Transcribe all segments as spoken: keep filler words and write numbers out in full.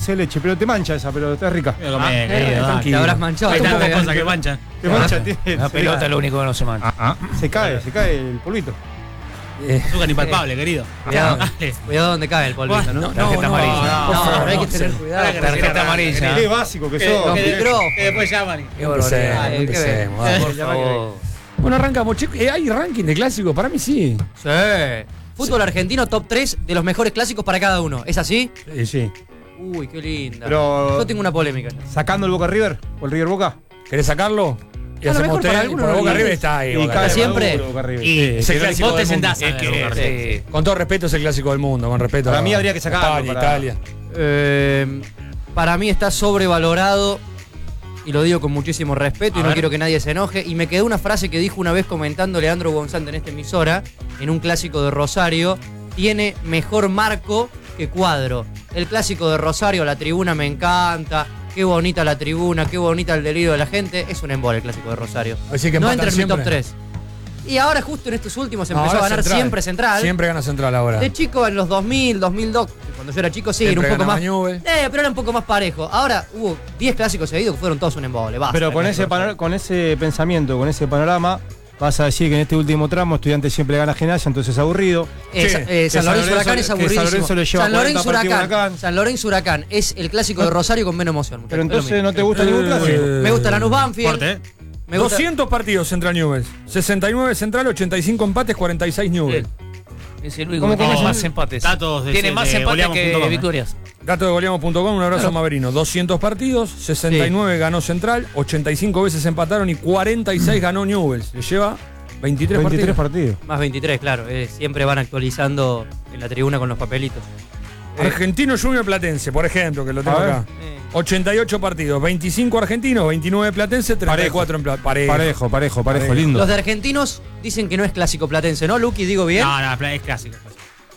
dulce de leche, pero te mancha esa pelota, es rica. Voy a comer, ah, querido, eh, te habrás manchado. Hay tantas cosas que manchan. Te mancha, tiene. La pelota es lo único que no se mancha. Ah, ah. Se cae, se cae el polvito. Eh, Azúcar impalpable, eh, querido. Cuidado, cuidado donde cae el polvito, ¿no? No, tarjeta no, amarilla. No, no, no, no hay que tener no, cuidado. no, Tarjeta amarilla. Qué básico que sos. Que, que, que después llaman. Qué barbaridad. Empecemos, Eh, por llama que favor. Bueno, arrancamos, chicos. Eh, ¿Hay ranking de clásicos? Para mí sí. Sí. Fútbol argentino, top tres de los mejores clásicos para cada uno. ¿Es así? Sí, sí. Uy, qué linda. Pero- Yo tengo una polémica. Sacando el Boca River o el River Boca. ¿Querés sacarlo? Y A lo hacemos mejor para tres. algunos Por no Boca lo River es. está ahí. Y Boca cae River. siempre. Maduro, Boca River. Y Es el vos clásico te del mundo. sentás a Es ver que- Boca River. sí. Con todo respeto es el clásico del mundo, con respeto. Para a- mí habría que sacarlo España, para- Italia. Eh, para mí está sobrevalorado y lo digo con muchísimo respeto A y no ver. quiero que nadie se enoje. Y me quedó una frase que dijo una vez comentando Leandro González en esta emisora, en un clásico de Rosario: tiene mejor marco que cuadro. El clásico de Rosario, la tribuna me encanta, qué bonita la tribuna, qué bonita el delirio de la gente. Es un embole el clásico de Rosario. Así que No empatan entra en mi top siempre. tres. Y ahora justo en estos últimos No, empezó a ahora ganar Central. siempre Central. Siempre gana Central ahora. De chico en los dos mil, dos mil dos, cuando yo era chico, sí, era Siempre un poco ganaba más. Newell. Eh, pero era un poco más parejo. Ahora hubo diez clásicos seguidos que fueron todos un embole. Basta, Pero con el ese, clásico de panor- con ese pensamiento, con ese panorama, vas a decir que en este último tramo Estudiantes siempre gana Gimnasia, entonces es aburrido. Eh, Sí, Sa- eh, que San San Lorenzo Lorenzo- Huracán es que aburridísimo. San Lorenzo le lleva San cuarenta Lorenzo partidos Huracán, Huracán. San Lorenzo Huracán es el clásico de Rosario con menos emoción. Pero muchachos, es lo entonces no mismo. te gusta ningún clásico. Eh, Me gusta Lanús Banfield. Fuerte, ¿eh? Me gusta- doscientos partidos Central Newell's. sesenta y nueve Central, ochenta y cinco empates, cuarenta y seis Newell. Es el único ¿Cómo que tiene que más es? empates. Datos de- tiene de más empates goleamos que punto com, ¿eh? victorias. Dato de goleamos punto com, un abrazo Claro. a Maverino. doscientos partidos, sesenta y nueve ganó Central, ochenta y cinco veces empataron y cuarenta y seis ganó Newell's. Le lleva veintitrés, veintitrés partidos. partidos. Más veintitrés, claro. eh, siempre van actualizando en la tribuna con los papelitos. Argentino Junior Platense, por ejemplo, que lo tengo A ver. acá. Eh, ochenta y ocho partidos, veinticinco argentinos, veintinueve Platense, treinta y cuatro en Platense. Parejo. Parejo, parejo, parejo, Parejo. lindo. los de argentinos dicen que no es clásico platense, ¿no, Luqui? Digo bien. No, no, es clásico. es clásico.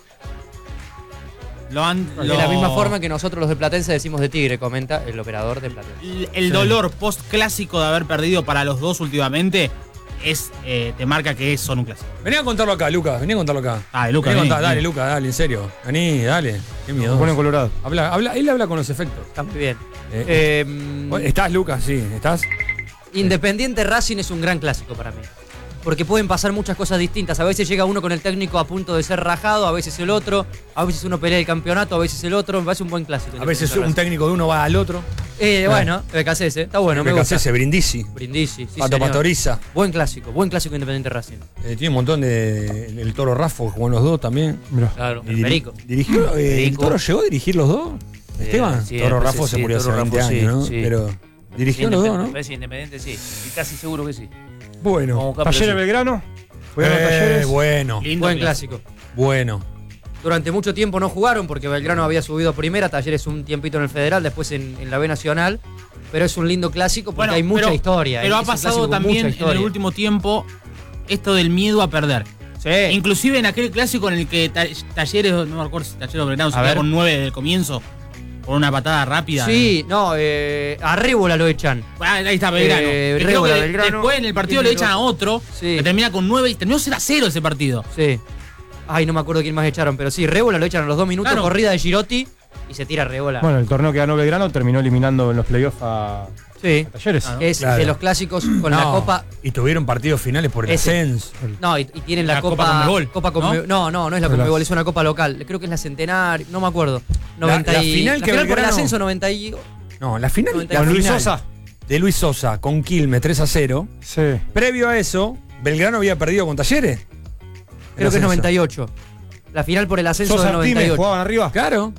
Lo han, De lo- la misma forma que nosotros los de Platense decimos de Tigre, comenta el operador de Platense. El, el dolor post clásico de haber perdido para los dos últimamente es eh, te marca que son un clásico. Vení a contarlo acá, Lucas, vení a contarlo acá. Dale, Lucas, Vení a vení, contar- dale, vení. Lucas, dale, en serio. Vení, dale. Qué miedo. Se pone colorado. Habla, habla, él habla con los efectos. Está muy bien. Eh, Eh, Bueno, ¿Estás, Lucas? Sí, ¿estás? Independiente Racing es un gran clásico para mí. Porque pueden pasar muchas cosas distintas. A veces llega uno con el técnico a punto de ser rajado, a veces el otro, a veces uno pelea el campeonato, a veces el otro. Me parece un buen clásico. A veces un Independiente técnico de uno va al otro. Racing. Eh, bueno, B K C S, está bueno, me gusta. ese Brindisi. Brindisi, sí, Pato señor. Pastoriza. Buen clásico, buen clásico Independiente Racing. Eh, tiene un montón de. El, el Toro Raffo jugó en los dos también. Mirá. Claro. Y diri- Perico. ¿Dirigió? eh, ¿El Perico. Toro llegó a dirigir los dos? Eh, Esteban. sí, Toro me Raffo parece, se murió sí, hace Toro veinte Raffo, sí, años, ¿no? sí. Pero. ¿Dirigió los dos, Me no? parece Independiente, sí. Y casi seguro que sí. Bueno. Como Capra, Talleres sí. Belgrano. Jugaron Eh, Talleres. bueno. Lindo Buen clásico. Bueno. Durante mucho tiempo no jugaron porque Belgrano había subido a primera, Talleres un tiempito en el Federal, después en, en la B Nacional. Pero es un lindo clásico porque Bueno, hay mucha pero- historia. Pero es ha un pasado clásico con también mucha en el historia. último tiempo esto del miedo a perder. Sí. Inclusive en aquel clásico en el que ta- Talleres, no me acuerdo si Talleres o Belgrano se A queda ver. con nueve desde el comienzo, por una patada rápida. Sí, no, eh, a Rébola lo echan. Ah, ahí está Belgrano. Eh, Que creo Rébola, que Belgrano. después en el partido le ¿Quién echan lo- a otro, Sí. que termina con nueve y terminó cero a cero ese partido. Sí. Ay, no me acuerdo quién más echaron, pero sí, Rébola lo echan a los dos minutos, Claro. corrida de Girotti y se tira Rébola. Bueno, el torneo que ganó Belgrano terminó eliminando en los playoffs a, sí. a Talleres. Claro. Es Claro. de los clásicos con la No, Copa. Y tuvieron partidos finales por el Ese. ascenso. No, y, y tienen la, La Copa. Copa Conmebol, Copa ¿no? Conme- ¿no? no, no, es la Pero Conmebol, la- es una Copa local. Creo que es la Centenario, no me acuerdo. noventa la y- final la que final por el Belgrano- ascenso noventa y... No, la final, noventa y la Con cuatro. Luis final Sosa. de Luis Sosa con Quilmes tres a cero. Sí. Previo a eso, Belgrano había perdido con Talleres. Creo que es noventa y ocho. La final por el ascenso Sosa del noventa y Artime ocho. jugaban arriba. Claro.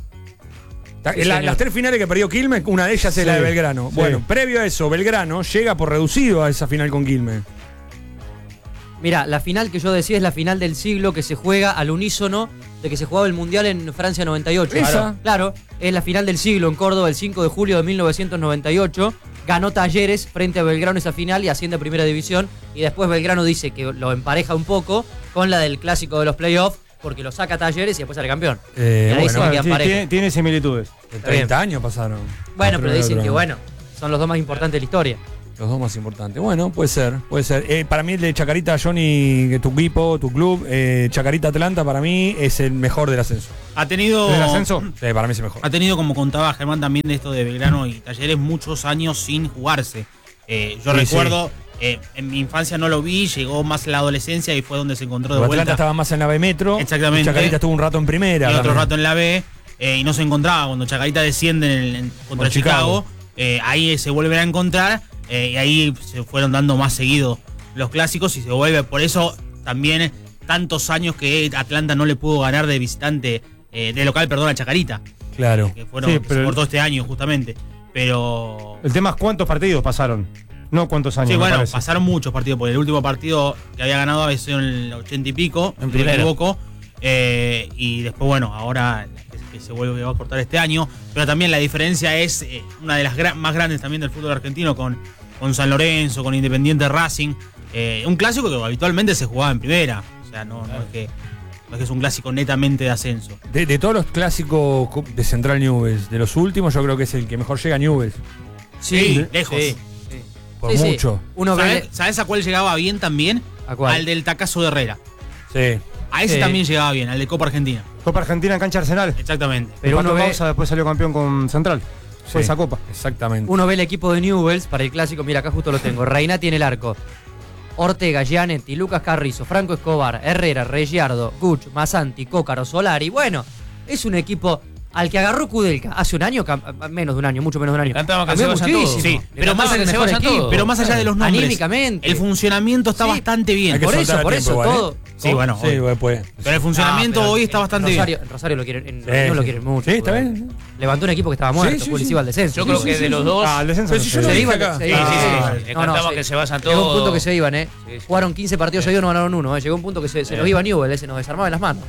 Ta- Sí, la- señor. las tres finales que perdió Quilmes, una de ellas es la Sí, de Belgrano. sí. Bueno, previo a eso, Belgrano llega por reducido a esa final con Quilmes. Mira, la final que yo decía es la final del siglo que se juega al unísono de que se jugaba el Mundial en Francia noventa y ocho. Esa. Claro, claro, es la final del siglo en Córdoba el cinco de julio de mil novecientos noventa y ocho. Ganó Talleres frente a Belgrano esa final y asciende a Primera División. Y después Belgrano dice que lo empareja un poco con la del clásico de los playoffs porque lo saca Talleres y después sale campeón. Eh, Y ahí bueno, se Bueno, quedan sí, parejos. tiene, tiene similitudes. treinta años pasaron. Bueno, Otro pero del dicen otro. que bueno, son los dos más importantes de la historia. Los dos más importantes. Bueno, puede ser, puede ser. Eh, para mí el de Chacarita, Johnny, tu equipo, tu club, eh, Chacarita Atlanta, para mí es el mejor del ascenso. Ha tenido. ¿Del ascenso? Sí, para mí es el mejor. Ha tenido, como contaba Germán también, de esto de Belgrano y Talleres, muchos años sin jugarse. Eh, yo Sí, recuerdo, eh, en mi infancia no lo vi, llegó más en la adolescencia y fue donde se encontró de Pero vuelta. Atlanta estaba más en la B Metro. Exactamente. Y Chacarita estuvo un rato en primera. Y otro también. rato en la B, eh, y no se encontraba. Cuando Chacarita desciende en el- en- contra Con Chicago, Chicago. eh, ahí se vuelven a encontrar, eh, y ahí se fueron dando más seguido los clásicos y se vuelve. Por eso también tantos años que Atlanta no le pudo ganar de visitante, eh, de local, perdón, a Chacarita. Claro. Que fueron, Sí, que pero- se cortó este año justamente. Pero. El tema es cuántos partidos pasaron, no cuántos años. Sí, me bueno, parece. pasaron muchos partidos, porque el último partido que había ganado había sido en el ochenta y pico, En si no me primera. equivoco. Eh, y después, bueno, ahora que, que se vuelve a cortar este año. Pero también la diferencia es eh, una de las gra- más grandes también del fútbol argentino, con, con San Lorenzo, con Independiente Racing. Eh, un clásico que habitualmente se jugaba en primera. O sea, no, no es que, no es que es un clásico netamente de ascenso. De, de todos los clásicos de Central Newell's, de los últimos, yo creo que es el que mejor llega a Newell's. Sí, lejos. sí. Por Sí, sí. mucho. Uno ¿Sabés, ve. sabés a cuál llegaba bien también? ¿A cuál? Al del Tacazo de Herrera. Sí. A ese Sí. también llegaba bien, al de Copa Argentina. Copa Argentina en cancha Arsenal. Exactamente. Pero Pato uno ve, Bausa después salió campeón con Central. Fue Sí, esa copa. Exactamente. uno ve el equipo de Newell's para el clásico. Mira, acá justo lo tengo. Reina tiene el arco. Ortega, Gianetti, Lucas Carrizo, Franco Escobar, Herrera, Regiardo, Guch, Masanti, Cócaro, Solari. Bueno, es un equipo al que agarró Kudelka hace un año, cam- menos de un año, mucho menos de un año. Cantaba que Cambió se vayan muchísimo. todos. Sí, Le pero más, cantaba que el se mejor vayan equipo. todos. pero más allá de los nombres, Anímicamente. el funcionamiento está Sí. bastante bien. Hay que Por eso, soltar a por tiempo eso, igual, ¿eh? todo. Sí, bueno, Sí, obvio. bueno, puede. Pero el funcionamiento Ah, pero hoy está en bastante Rosario, bien. en Rosario lo quieren, en Sí, Rosario lo sí. quieren mucho. Sí, está porque bien. Levantó un equipo que estaba muerto, Sí, sí, Juli sí. iba al descenso. Yo creo que de los dos. Ah, el descenso. Pero si no yo sé. no Se dije iban, acá. se Sí, iban, sí, se sí, iban. sí. Le No, no, cantaba sí. que se vayan Llegó un todos. punto que se iban, ¿eh? Sí, sí. Jugaron quince partidos seguidos, no ganaron uno, ¿eh? Llegó un punto que se, se nos iba Newell, ¿eh? Se nos desarmaba en las manos.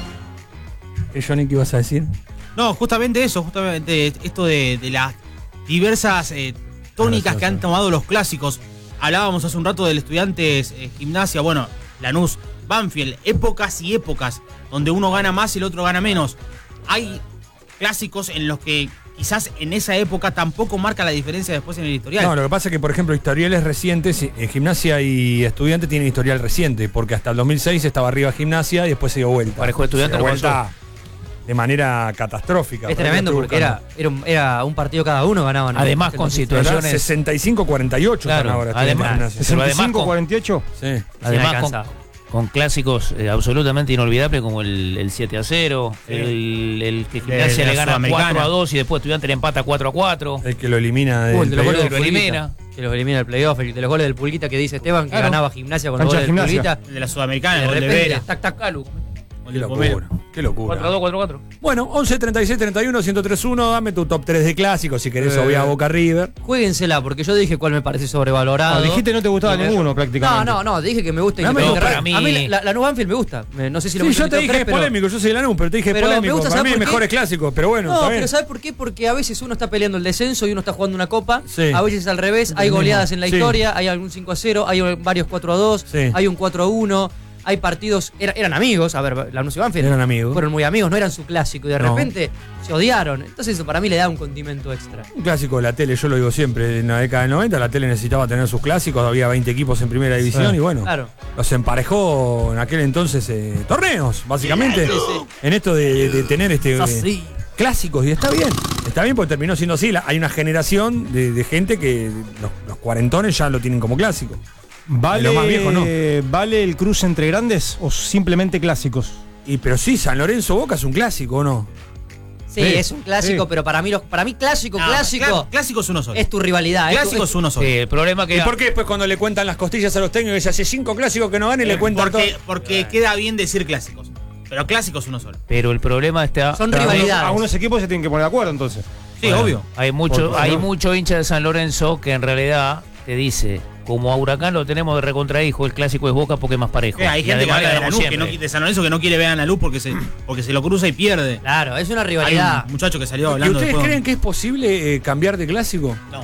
¿Qué, Johnny, qué ibas a decir? No, justamente eso, justamente esto de, de las diversas eh, tónicas que han tomado los clásicos. Hablábamos hace un rato del Estudiantes eh, Gimnasia, bueno, Lanús, Banfield, épocas y épocas donde uno gana más y el otro gana menos. Hay clásicos en los que quizás en esa época tampoco marca la diferencia después en el historial. No, lo que pasa es que, por ejemplo, historiales recientes, eh, Gimnasia y Estudiante tienen historial reciente, porque hasta el dos mil seis estaba arriba Gimnasia y después se dio vuelta. Parejo Estudiante Se dio lo vuelta de manera catastrófica. Es Por ahí tremendo estoy porque era, buscando. era, un, era un partido cada uno, ganaban. Además, con Pero era situaciones. sesenta y cinco cuarenta y ocho Claro, están ahora. además- Estudiantes y Gimnasia. Pero además sesenta y cinco con- cuarenta y ocho. Sí. Además, con, alcanza. con clásicos eh, absolutamente inolvidables como el, el siete a cero, el, el que Gimnasia la le gana Sudamericana. cuatro a dos y después Estudiante le empata cuatro a cuatro. El que lo elimina de Uh, el de los goles que del lo Pulguita, elimina. que los elimina el playoff, el de los goles del Pulguita que dice Esteban, que Claro. ganaba Gimnasia con los Cancha goles del Gimnasia. Pulguita. El de la Sudamericana, De el gol de repente, Vera. tac, tac, Calu. el Qué del Pomelo. locura, qué locura. cuatro a dos, cuatro a cuatro. Bueno, once treinta y seis treinta y uno ciento tres uno, dame tu top tres de clásicos si querés Eh. obviar Boca River. Juéguensela, porque yo dije cuál me parece sobrevalorado. No, dijiste que no te gustaba Y me- ninguno No, prácticamente. no, no, dije que me gusta No, Independiente para Racing. mí- A mí la, la Lanús Banfield me gusta. Me- No sé si lo Sí, puse yo en te mi top dije tres, es pero- polémico, yo soy Lanús, pero te dije Pero me polémico. gusta, Para mí ¿sabes hay por qué? mejores clásicos, pero bueno, No, está pero bien. ¿sabes por qué? Porque a veces uno está peleando el descenso y uno está jugando una copa. Sí. A veces al revés, hay goleadas en la Sí. historia, hay algún cinco a cero, hay varios cuatro a dos, Sí. hay un cuatro a uno, hay partidos. Era- eran amigos, a ver, Lanús y Banfield. Eran amigos. Fueron muy amigos, no eran su clásico y de No. repente se odiaron. Entonces eso para mí le da un condimento extra. Un clásico de la tele, yo lo digo siempre, en la década del noventa la tele necesitaba tener sus clásicos, había veinte equipos en primera división Sí. y bueno, Claro. los emparejó en aquel entonces eh, torneos, básicamente, Sí, sí. en esto de, de tener este eh, Así. clásicos y está bien, está bien porque terminó siendo así, la- hay una generación de, de gente que los, los cuarentones ya lo tienen como clásico. ¿Vale, De lo más viejo, ¿no? ¿Vale el cruce entre grandes o simplemente clásicos? Y pero sí, San Lorenzo Boca es un clásico, ¿o no? Sí, Sí, es un clásico, sí. pero para mí, los, para mí clásico, No, clásico cla- clásico es uno solo. es tu rivalidad. es tu- Clásico es uno solo. Sí, el problema que ¿Y por qué después cuando le cuentan las costillas a los técnicos que hace cinco clásicos que no ganan y le cuentan porque, todo? porque queda bien decir clásicos. Pero clásico es uno solo. pero el problema está Son Pero rivalidades. algunos equipos se tienen que poner de acuerdo entonces. Sí, Bueno, obvio. Hay mucho, Porque, hay ¿no? mucho hincha de San Lorenzo que en realidad te dice, como a Huracán lo tenemos de recontrahijo, el clásico es Boca porque es más parejo. Eh, hay Y gente que además habla de, ganamos Lanús, que no, siempre. de San Lorenzo que no quiere ver a la luz porque se, porque se lo cruza y pierde. Claro, es una Hay rivalidad. un muchacho que salió ¿Y hablando ustedes después. creen que es posible eh, cambiar de clásico? No,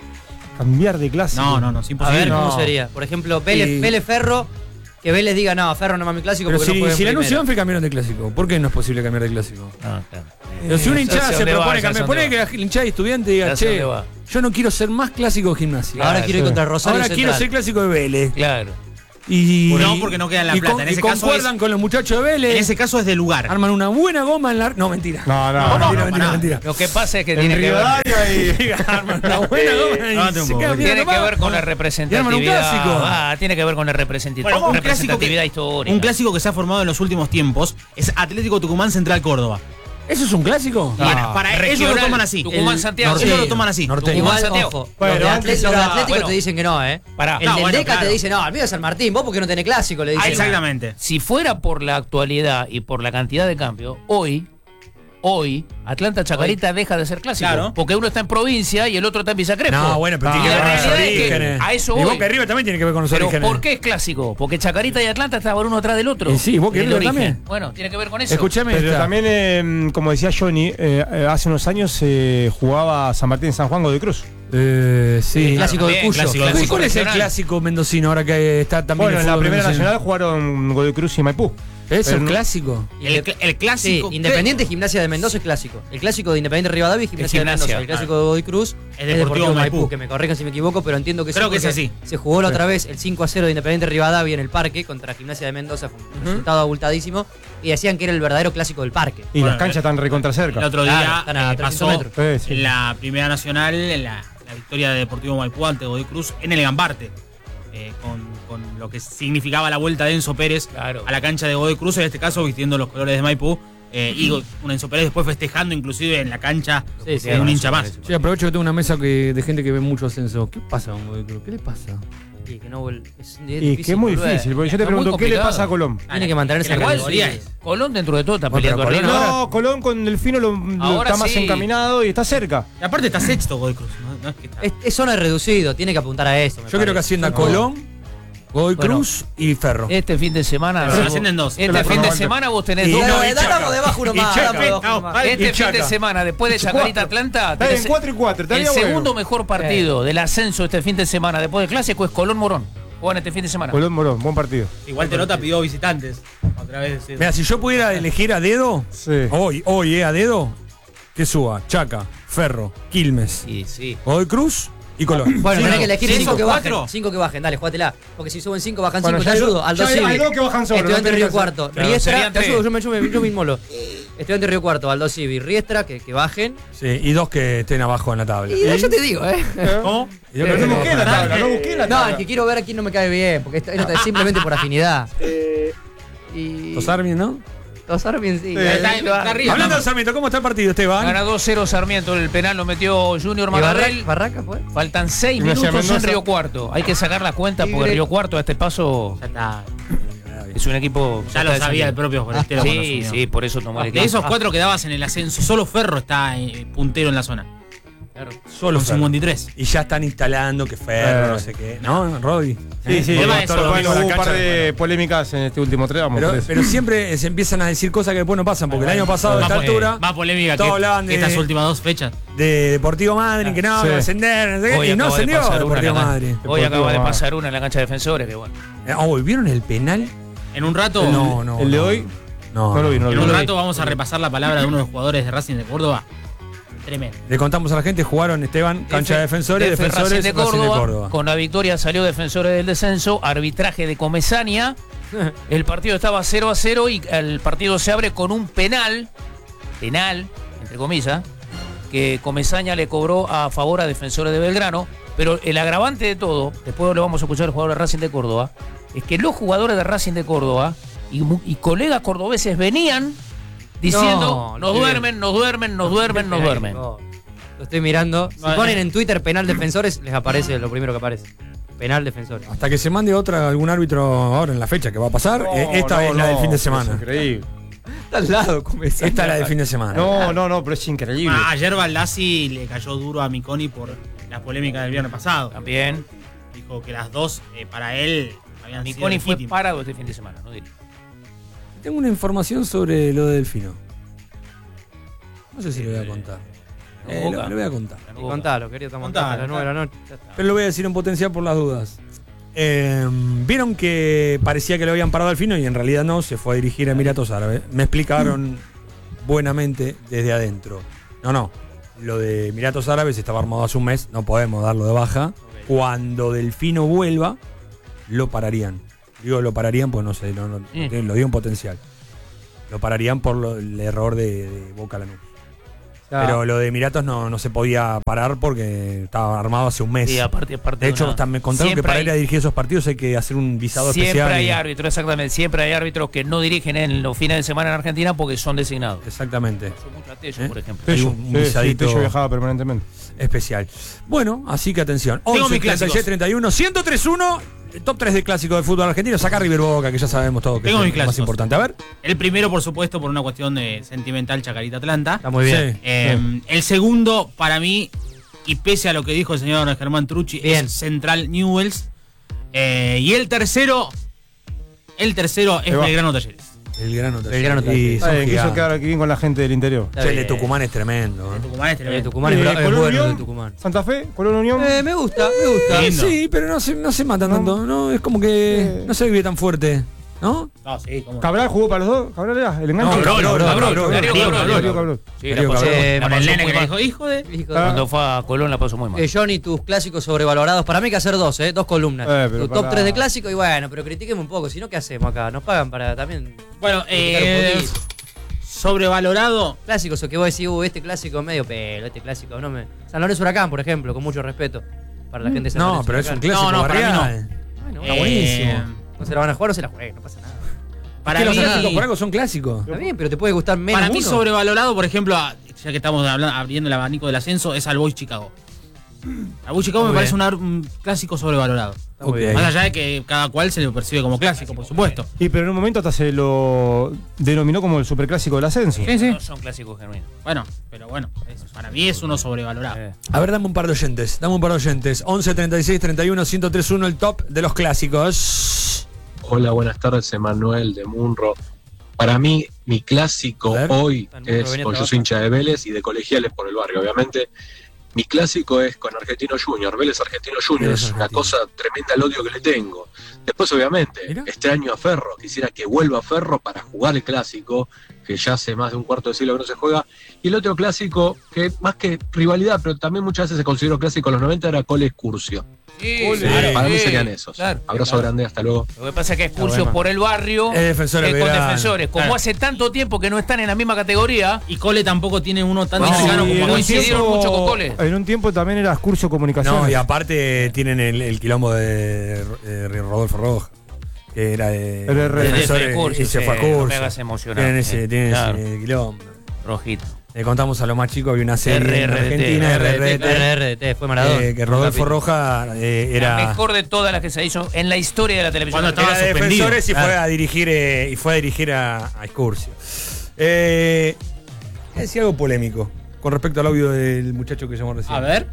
Cambiar de clásico. no, no, no, es A imposible. ver, ¿cómo No. sería? Por ejemplo, Vélez, Y- Vélez Ferro, que Vélez diga, no, Ferro no es mi clásico Pero porque si, no juega en si Lanús y primera. Banfield cambiaron de clásico, ¿por qué no es posible cambiar de clásico? Ah, claro. Pero si una ya hinchada sé se dónde propone va, ya sé cambiar, dónde pone va. que la hinchada de estudiante diga, Ya sé che, dónde va. yo no quiero ser más clásico de Gimnasia. Ahora Claro, quiero ir sí. contra Rosario Ahora Central. quiero ser clásico de Vélez. Claro. Y, No, porque no queda en La y Plata. con- En y ese caso concuerdan es- con los muchachos de Vélez. En ese caso es de lugar. Arman una buena goma en la. No, mentira. No, no, No, no. mentira, mentira, no, mentira. Lo que pasa es que En tiene que ver, Rivadavia y. Arman una buena goma y No, te se puedo quedan creer. tiene mirando que más. ver con la Y arman un representatividad. clásico. Ah, tiene que ver con la representatividad, Bueno, un clásico, representatividad que, histórica. un clásico que se ha formado en los últimos tiempos es Atlético Tucumán Central Córdoba. ¿Eso es un clásico? Bueno, para ellos Regional, lo toman así. Tucumán, El Santiago. Ellos lo toman así. Norteño. Tucumán, Igual, Santiago. ojo, Bueno, los de, antes Atle- los de era- Atlético bueno. te dicen que no, ¿eh? Pará. El No, del bueno, Deca te claro. dice, no, el mío es San Martín, vos porque no tenés clásico, le Ah, dicen. exactamente. Si fuera por la actualidad y por la cantidad de cambios, hoy, hoy, Atlanta Chacarita deja de ser clásico. Claro. Porque uno está en provincia y el otro está en Villa Crespo. No, bueno, pero No, tiene que la ver con los realidad es que orígenes. a eso y voy. Boca y River también tiene que ver con los Pero orígenes. ¿por qué es clásico? Porque Chacarita y Atlanta estaban uno atrás del otro. Y sí, Boca y El River origen. también. Bueno, tiene que ver con eso. Escuchame Pero esta. también, eh, como decía Johnny, eh, eh, hace unos años se jugaba San Martín San Juan Godoy Cruz. Eh, sí. El clásico de Bien, Cuyo. clásico de ¿Cuál Cuyo. es el regional. clásico mendocino ahora que está también Bueno, el en la fútbol primera mendocino? nacional jugaron Godoy Cruz y Maipú. ¿Es Pero un no- clásico? El, cl- el Sí, clásico. Independiente Gimnasia de Mendoza es clásico. El clásico de Independiente Rivadavia y Gimnasia, Es Gimnasia, de Mendoza. El clásico de Godoy Cruz Es Deportivo Maipú. Que me corrijan si me equivoco, pero entiendo que Creo sí, que es porque así. Se jugó la otra vez el cinco a cero de Independiente Rivadavia en el parque contra Gimnasia de Mendoza. Fue un resultado abultadísimo. Y decían que era el verdadero clásico del parque. Y Bueno, las canchas están recontra El cerca. otro Claro, día están a eh, trescientos pasó metros. Eh, sí. en la primera nacional, en la, la victoria de Deportivo Maipú ante Godoy Cruz en el Gambarte. eh, con, con lo que significaba la vuelta de Enzo Pérez Claro. a la cancha de Godoy Cruz, en este caso vistiendo los colores de Maipú. eh, y Go- un Enzo Pérez después festejando inclusive en la cancha Sí, sí, de un sí, hincha más. Sí, aprovecho que tengo una mesa que, de gente que ve mucho ascenso. ¿Qué pasa con Godoy Cruz? ¿Qué le pasa? Y que no vol- es, es Y difícil que es muy volver. difícil, porque yo te Está muy pregunto, ¿qué le complicado. pasa a Colón? Tiene que mantenerse La en categoría categoría. es- Colón dentro de todo está Bueno, peleando pero arriba. Colón ahora. No, Colón con Delfino lo, lo Ahora está más sí. encaminado y está cerca. Y aparte está sexto Godoy Cruz. No, no es que está- Es, es zona de reducido, tiene que apuntar a eso. me Yo creo que parece. Hacienda No. Colón, Godoy Bueno. Cruz y Ferro. Este fin de semana. Pero ascienden dos. Este Pero fin de no, semana vos tenés Y dos. no, Dale, y dale, Chaca. dame debajo uno Y más, Chaca. dame debajo uno más. Este Y fin de Chaca. semana, después de Chacarita Atlanta, Está en tenés cuatro y cuatro, el estaría segundo bueno. mejor partido del ascenso este fin de semana después del clásico es Colón Morón. Juegan este fin de semana. Colón Morón, buen partido. Igual Telota pidió visitantes. Otra vez. sí. Mira, si yo pudiera elegir a dedo, Sí. hoy, hoy, eh, a dedo, que suba Chaca, Ferro, Quilmes, Sí, sí. Godoy Cruz y Colón. Bueno, Sí, tenés que elegir ¿cinco, cinco que cuatro? bajen. Cinco que bajen, dale, jugátela. Porque si suben cinco, bajan Bueno, cinco, ya te hay ayudo. dos- Aldo ya hay- Civi. hay dos que bajan solo, Estudiante no Río tenés que Cuarto. Claro, Riestra, serían te tres. ayudo, yo me, yo me, yo me inmolo. Estudiante Río Cuarto, Aldo Civi. Riestra, que, que bajen. Sí, y dos que estén abajo en la tabla. Y yo te digo, ¿eh? ¿Cómo? Y dos Pero que no estén busqué la abajo. tabla, no busqué la No, tabla. es que quiero ver a quién no me cae bien, porque esto, esto es simplemente por afinidad. Y. Los Sarmiento, ¿no? Los Armin, sí. Está, está arriba. Hablando de Sarmiento, ¿cómo está el partido, Esteban? Gana dos cero Sarmiento. El penal lo metió Junior ¿Y Barra- Magarrel. Barraca, pues? Faltan seis Gimnasia minutos en Mendoza. Río Cuarto. Hay que sacar las cuentas porque Tigre. Río Cuarto a este paso Ya está. es un equipo. Ya lo está sabía el descendido. propio Forestero. cuando Sí, asumió. sí, por eso tomó el De equipo. esos cuatro que dabas en el ascenso, solo Ferro está eh, puntero en la zona. Solo Con Ferro. cincuenta y tres. Y ya están instalando que Ferro, Eh. no sé qué. ¿No, Rodi? Sí, sí, El tema bueno, es eso, bueno, la hubo un cancha par de- de polémicas en este último tramo. Pero, por eso. pero siempre se empiezan a decir cosas que después no pasan, porque el año pasado a Más esta po- altura, Más polémica todos que, hablaban que de- estas últimas dos fechas. de Deportivo Madrid, que no, Sí. que va a ascender, no sé qué, Hoy y no acaba de ascendió pasar una en Deportivo la- Madrid. Hoy Deportivo acaba de Madrid. pasar una en la cancha de defensores, que bueno. Eh, Oh, ¿vieron el penal? En un rato, No, no. el de no. hoy, No, no lo vi, no en lo un vi. rato vamos a repasar la palabra de uno de los jugadores de Racing de Córdoba. Tremendo. Le contamos a la gente, jugaron Esteban, cancha de defensores, F- defensores, Racing de Racing Córdoba, de Córdoba. Con la victoria salió Defensores del Descenso, arbitraje de Comesaña. El partido estaba cero a cero y el partido se abre con un penal, penal, entre comillas, que Comesaña le cobró a favor a Defensores de Belgrano. Pero el agravante de todo, después lo vamos a escuchar el jugador de Racing de Córdoba, es que los jugadores de Racing de Córdoba y, mu- y colegas cordobeses venían diciendo, No, nos qué duermen, nos duermen, nos duermen, nos duermen. No, lo estoy mirando. Si Vale. ponen en Twitter penal defensores, les aparece lo primero que aparece. Penal defensores. Hasta que se mande otra algún árbitro ahora en la fecha que va a pasar, No, eh, esta no, es la no, del fin de es semana. increíble. Está al lado, como Esta es la del fin de semana. No, no, no, pero es increíble. Ah, ayer Baldassi le cayó duro a Miconi por la polémica del viernes pasado. También. Dijo que las dos, eh, para él, habían sido Miconi fue legítimas. parado este fin de semana, no diría. Tengo una información sobre lo de Delfino. No sé si lo voy a contar. Eh, lo, Boca. lo voy a contar. Ganó Boca. Contalo, querido, estamos Contalo, a las nueve de la noche. Ya está. Pero lo voy a decir en potencial por las dudas. Eh, Vieron que parecía que lo habían parado al fino y en realidad no, se fue a dirigir a Emiratos Árabes. Me explicaron buenamente desde adentro. No, no. lo de Emiratos Árabes estaba armado hace un mes, no podemos darlo de baja. Okay. Cuando Delfino vuelva, lo pararían. Digo, lo pararían, pues no sé, no, no, mm. lo dio un potencial. Lo pararían por lo, el error de, de Boca Lanús. Ah. Pero lo de Emiratos no, no se podía parar porque estaba armado hace un mes. Sí, aparte, aparte de hecho, hasta me contaron que para ir a dirigir esos partidos hay que hacer un visado siempre especial. Siempre hay y... árbitros, exactamente. Siempre hay árbitros que no dirigen en los fines de semana en Argentina porque son designados. Exactamente. Son muchos Tello, ¿Eh? por ejemplo. Tello, un, un sí, visadito sí, Tello viajaba permanentemente. Especial. Bueno, así que atención. once, treinta y seis, treinta y uno, ciento tres uno. Top tres de clásico de fútbol argentino. Saca River Boca, que ya sabemos todo que Tengo es lo más importante. A ver. El primero, por supuesto, por una cuestión de sentimental, Chacarita Atlanta. Está muy bien. Sí. Eh, sí. El segundo, para mí, y pese a lo que dijo el señor Germán Trucci, bien. es Central Newell's. Eh, y el tercero, el tercero es Belgrano Talleres. El grano Belgrano Talleres. Sí, quiso quedar aquí bien con la gente del interior. Sí, el de Tucumán es tremendo. El de Tucumán es tremendo. El de Tucumán es, eh, es Colón bueno Unión, de Tucumán. Santa Fe, Colón Unión. Eh, me gusta, me gusta. Eh, sí, pero no se, no se matan no. tanto. No, es como que eh. no se vive tan fuerte. ¿No? No, sí, ¿cómo? Cabral jugó para los dos. Cabral era el enganche. No, Cabrón, Cabrón, Darío Cabrón. Sí, la pasó el nene que le dijo hijo de. Cuando fue a Colón la pasó muy mal. Eh, Johnny, tus clásicos sobrevalorados. Para mí hay que hacer dos, ¿eh? Dos columnas. Eh, tu top tres de clásico y bueno, pero critiquemos un poco. Si no, ¿qué hacemos acá? Nos pagan para también. Bueno, eh. Sobrevalorado. Clásicos, o que vos decís, uh, este clásico es medio pelo, este clásico no me. San Lorenzo Huracán, por ejemplo, con mucho respeto. Para la gente de San Lorenzo. No, pero es un clásico. No, no, barrial. para mí no. Bueno, está buenísimo. No se la van a jugar, no se la jueguen, no pasa nada. Para mí, los clásicos por algo son clásicos. Está bien, pero te puede gustar menos. Para mí, uno. sobrevalorado, por ejemplo, ya que estamos hablando, abriendo el abanico del ascenso, es al Boys Chicago. Al Boys Chicago me parece una, un clásico sobrevalorado. Okay. Más allá de que cada cual se lo percibe como clásico, por supuesto. Y pero en un momento hasta se lo denominó como el superclásico del ascenso. Sí, sí. No son clásicos genuinos. Bueno, pero bueno, es, para mí es uno sobrevalorado. Eh. A ver, dame un par de oyentes. Dame un par de oyentes. once, treinta y seis, treinta y uno, ciento tres uno, el top de los clásicos. Hola, buenas tardes, Emanuel de Munro. Para mí, mi clásico hoy es, pues yo soy hincha de Vélez y de Colegiales por el barrio, obviamente. Mi clásico es con Argentino Junior, Vélez Argentino Junior, es una cosa tremenda el odio que le tengo. Después, obviamente, ¿Mira? este año a Ferro, quisiera que vuelva a Ferro para jugar el clásico, que ya hace más de un cuarto de siglo que no se juega. Y el otro clásico, que más que rivalidad, pero también muchas veces se consideró clásico en los noventa, era Cole Excursio. Sí, claro, para sí, mí serían esos. Claro, Abrazo claro. grande, hasta luego. Lo que pasa es que Excursio por el barrio es defensores es con verano. defensores. Como claro. hace tanto tiempo que no están en la misma categoría. Y Cole tampoco tiene uno tan no, cercano como coincidieron mucho con Cole. En un tiempo también era Excursio Comunicaciones. No, y aparte tienen el, el quilombo de, de Rodolfo Roja, que era de, de, de, de defensores curso, y se sí, fue a curso. No me hagas emocionar. Tienen ese, tienen claro. ese quilombo. Rojito. Le contamos a los más chicos, había una serie R R T, en Argentina, R R T, R R T, fue Maradona. Eh, que Rodolfo Roja eh, era la mejor de todas las que se hizo en la historia de la televisión. Cuando estaba era de suspendido. defensores y claro. fue a dirigir eh, y fue a dirigir a, a Excursio. Eh, decía algo polémico con respecto al audio del muchacho que llamó recién. A ver.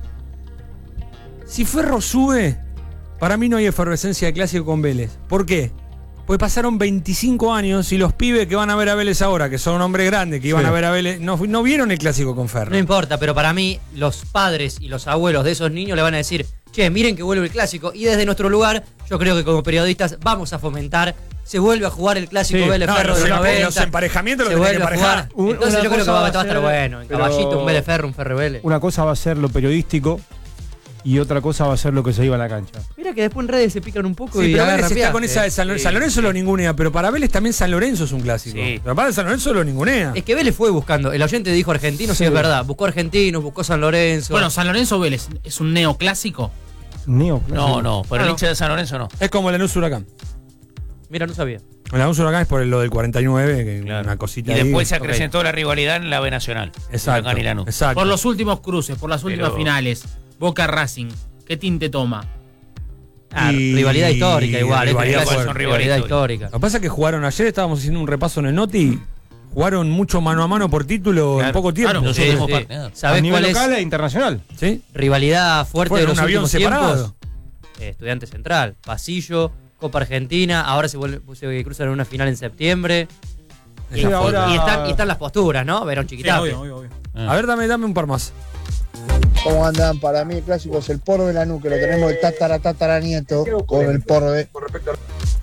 Si Ferro sube, para mí no hay efervescencia de clásico con Vélez. ¿Por qué? Porque pasaron veinticinco años y los pibes que van a ver a Vélez ahora, que son hombres grandes, que iban sí. a ver a Vélez, no, no vieron el clásico con Ferro. No importa, pero para mí, los padres y los abuelos de esos niños le van a decir, che, miren que vuelve el clásico. Y desde nuestro lugar, yo creo que como periodistas vamos a fomentar, se vuelve a jugar el clásico sí. Vélez No, Ferro los, de los empa- noventa. los emparejamientos Se lo tienen que vuelve a emparejar. jugar. Entonces Una yo creo que va a estar ser, bueno. Un pero- caballito, un Vélez Ferro, un Ferro Vélez. Una cosa va a ser lo periodístico y otra cosa va a ser lo que se iba a la cancha. Mira que después en redes se pican un poco Sí, y pero agarran Vélez está viaje. con esa de San Lorenzo. Sí. San Lorenzo lo ningunea, pero para Vélez también San Lorenzo es un clásico. Sí. Pero para San Lorenzo lo ningunea. Es que Vélez fue buscando, el oyente dijo argentino, sí, Sí. es verdad, buscó argentinos, buscó San Lorenzo. Bueno, San Lorenzo Vélez es un neoclásico. Neo, No, no, pero el Claro. hincha de San Lorenzo no. Es como el Lanús Huracán. Mira, no sabía. El Lanús Huracán es por lo del cuarenta y nueve, que Claro. una cosita Y ahí. después se Ok. acrecentó la rivalidad en la B Nacional. Exacto. Huracán y Lanús. Exacto. Por los últimos cruces, por las últimas Pero- finales. Boca Racing. ¿Qué tinte toma? Ah, Y- rivalidad histórica igual, rivalidad este clásico, fuerte. rivalidad histórica. Lo que pasa es que jugaron ayer, estábamos haciendo un repaso en el Noti, jugaron mucho mano a mano por título en Claro, poco tiempo. claro. Los Sí, últimos sí. partidos. a ¿Sabés nivel cuál local es e internacional. ¿Sí? rivalidad fuerte Fueron de los un avión últimos separado. tiempos? Eh, Estudiante Central, Pasillo, Copa Argentina, ahora se, vuelve, se cruzan en una final en septiembre. Y, Sí, ahora- y están, y están las posturas, ¿no? Verón Chiquitape. A ver, dame, dame un par más. ¿Cómo andan? Para mí el clásico es el Porbe Lanús, que lo tenemos el tatara tatara nieto con el Porbe.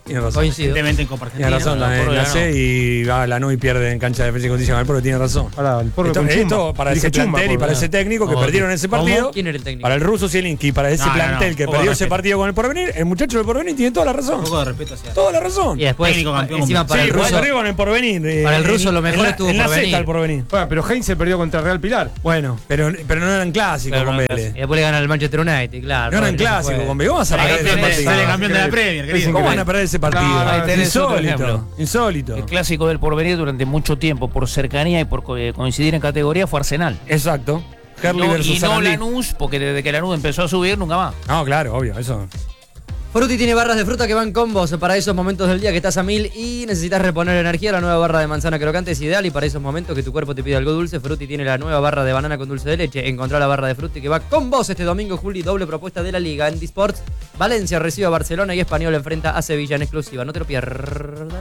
Tiene razón. Coincido. Evidentemente en Copa Argentina. Tiene razón, No, la, por la no. C y va la N U y pierde en cancha de defensa y condición con el Porro, tiene razón. Ahora, el Porro Esto, con Chumba. esto para Dirige ese Chumba, plantel y Porro. para ese técnico que ¿Cómo? perdieron ese ¿Cómo? partido. ¿Quién era el técnico? Para el ruso Zielinski, para ese No, no, plantel no, que poco perdió de ese respeto. partido con el Porvenir, el muchacho del Porvenir tiene toda la Un razón. poco de respeto hacia. Toda la razón. Y después, Técnico campeón encima mundial. para Sí, el pues ruso. arriba con el Porvenir. eh, Para el ruso en- lo mejor en la- estuvo en la Porvenir. sexta el Porvenir. Bueno, pero Heinz se perdió contra Real Pilar. Bueno, pero, pero no eran clásicos Pero con no eran Vélez. Y después le gana al Manchester United, claro. No eran no se clásicos puede. con Vélez. ¿Cómo vas a Ahí perder ese tenés, partido? Sale campeón de la Premier, querido. ¿Cómo van a perder ese partido? No, no, ahí tenés otro Insólito. ejemplo. Insólito. El clásico del Porvenir durante mucho tiempo, por cercanía y por co- eh, coincidir en categoría, fue Arsenal. Exacto. Herley No- versus y no Sarandí. Lanús, porque desde que Lanús empezó a subir, nunca más. No, claro, obvio, eso. Frutti tiene barras de fruta que van combos para esos momentos del día que estás a mil y necesitas reponer energía. La nueva barra de manzana crocante es ideal y para esos momentos que tu cuerpo te pide algo dulce, Frutti tiene la nueva barra de banana con dulce de leche. Encontrá la barra de Frutti que va con vos este domingo, Juli. Doble propuesta de la Liga. En Disports, Valencia recibe a Barcelona y Español enfrenta a Sevilla en exclusiva. No te lo pierdas.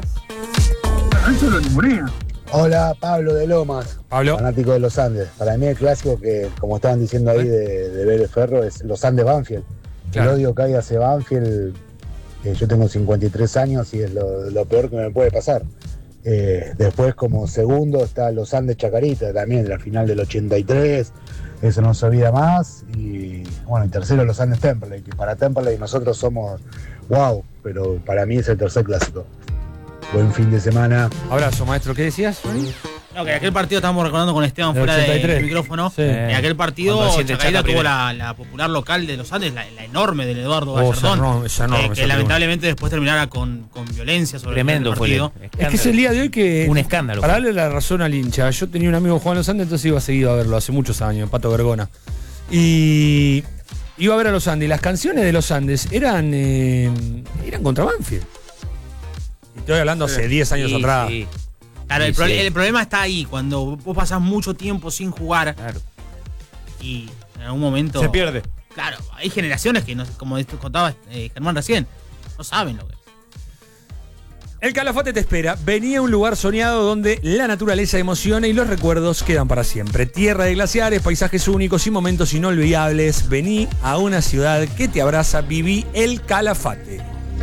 Hola, Pablo de Lomas, Pablo. fanático de los Andes. Para mí el clásico que, como estaban diciendo ahí de, de Vélez Ferro, es los Andes Banfield. Claro. El odio que hay hacia Banfield, eh, yo tengo cincuenta y tres años y es lo, lo peor que me puede pasar. Eh, después como segundo está los Andes Chacarita, también de la final del ochenta y tres, eso no se olvida más. Y bueno, en tercero los Andes Temperley, que para Temperley nosotros somos wow, pero para mí es el tercer clásico. Buen fin de semana. Abrazo, maestro. ¿Qué decías? No, que aquel partido estábamos recordando con Esteban Del fuera ochenta y tres. del micrófono. Sí. En aquel partido Cuando asciende Chacarita Chaca tuvo primero. la, la popular local de los Andes, la, la enorme del Eduardo Oh, Gallardón, esa enorme, esa enorme, eh, esa que tribuna. lamentablemente después terminara con, con violencia sobre Tremendo el fue el partido. escándalo. Es que es el día de hoy que. Un escándalo. Para darle la razón al hincha, yo tenía un amigo Juan Los Andes, entonces iba seguido a verlo hace muchos años, Pato Vergona. Y iba a ver a Los Andes. Y las canciones de Los Andes eran, eh, eran contra Banfield. Y estoy hablando hace diez años Sí, atrás. sí, Claro, el, Sí, pro- sí. el problema está ahí, cuando vos pasás mucho tiempo sin jugar claro. y en algún momento... Se pierde. Claro, hay generaciones que, no, como esto contaba eh, Germán recién, no saben lo que es. El Calafate te espera. Venía a un lugar soñado donde la naturaleza emociona y los recuerdos quedan para siempre. Tierra de glaciares, paisajes únicos y momentos inolvidables. Vení a una ciudad que te abraza. Viví el Calafate.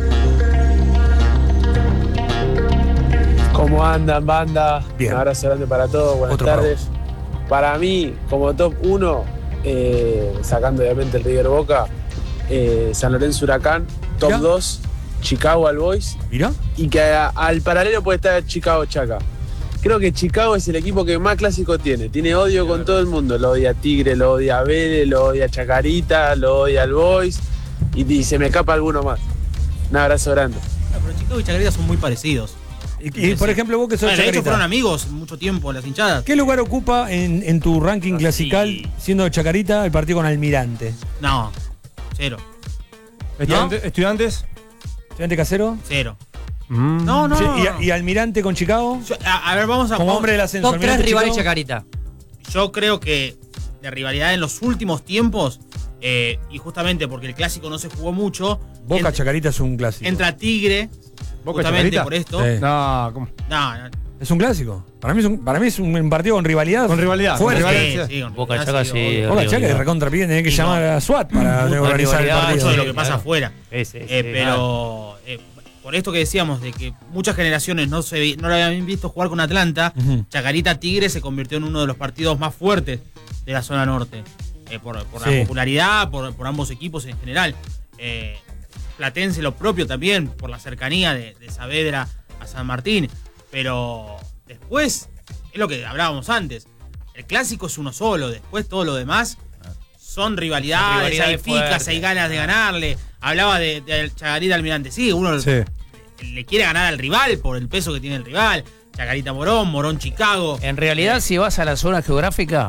¿Cómo andan, banda? Bien. Un abrazo grande para todos, buenas Otro para tardes. Para, mí, como top uno, eh, sacando obviamente el River Boca, eh, San Lorenzo Huracán, top Mirá. dos, Chicago All Boys, Mirá. y que a- al paralelo puede estar Chicago Chaca. Creo que Chicago es el equipo que más clásico tiene. Tiene odio con todo el mundo. Lo odia Tigre, lo odia Vélez, lo odia Chacarita, lo odia All Boys, y, y se me escapa alguno más. Un abrazo grande. No, pero Chicago y Chacarita son muy parecidos. Y, y, por ejemplo, vos que sos Bueno, de hecho Chacarita, fueron amigos mucho tiempo las hinchadas. ¿qué lugar ocupa en, en tu ranking Ah, clasical, sí. siendo Chacarita, el partido con Almirante? No, cero, Estudiantes. ¿Estudiantes? ¿Estudiante Casero? cero. Mm. No, no, Sí, no, y, no. y Almirante con Chicago? Yo- a, a ver, vamos a... Como vamos- hombre del ascenso. Top tres Almirante, rivales Chicago. Chacarita. Yo creo que de rivalidad en los últimos tiempos, eh, y justamente porque el clásico no se jugó mucho, Boca ent- Chacarita es un clásico. entra Tigre, ¿Boca justamente Chacarita? por esto. Sí. No, ¿cómo? No, no. Es un clásico. Para mí es un, para mí es un partido con rivalidad. Con rivalidad, Fuerte. con Sí, rivalidad. sí, con Boca rivalidad, Chaca, sí. obvio. Boca rivalidad. Chaca es recontra pide, tenés que Sí, llamar no. a SWAT para Mucha organizar el rivalidad, partido. Mucho de lo que Sí, pasa claro. afuera. Sí, sí, Eh, sí, pero eh, por esto que decíamos de que muchas generaciones no se vi- no lo habían visto jugar con Atlanta, Ujú. Chacarita Tigre se convirtió en uno de los partidos más fuertes de la zona norte. Eh, por por Sí. la popularidad, por, por ambos equipos en general. Eh, Platense lo propio también, por la cercanía de, de Saavedra a San Martín. Pero después, es lo que hablábamos antes. El clásico es uno solo, después todo lo demás son rivalidades, Rivalidades hay ficas, fuertes. hay ganas de ganarle. Hablaba de, de Chacarita Almirante. Sí, uno Sí. le quiere ganar al rival por el peso que tiene el rival. Chacarita Morón, Morón Chicago. En realidad, si vas a la zona geográfica,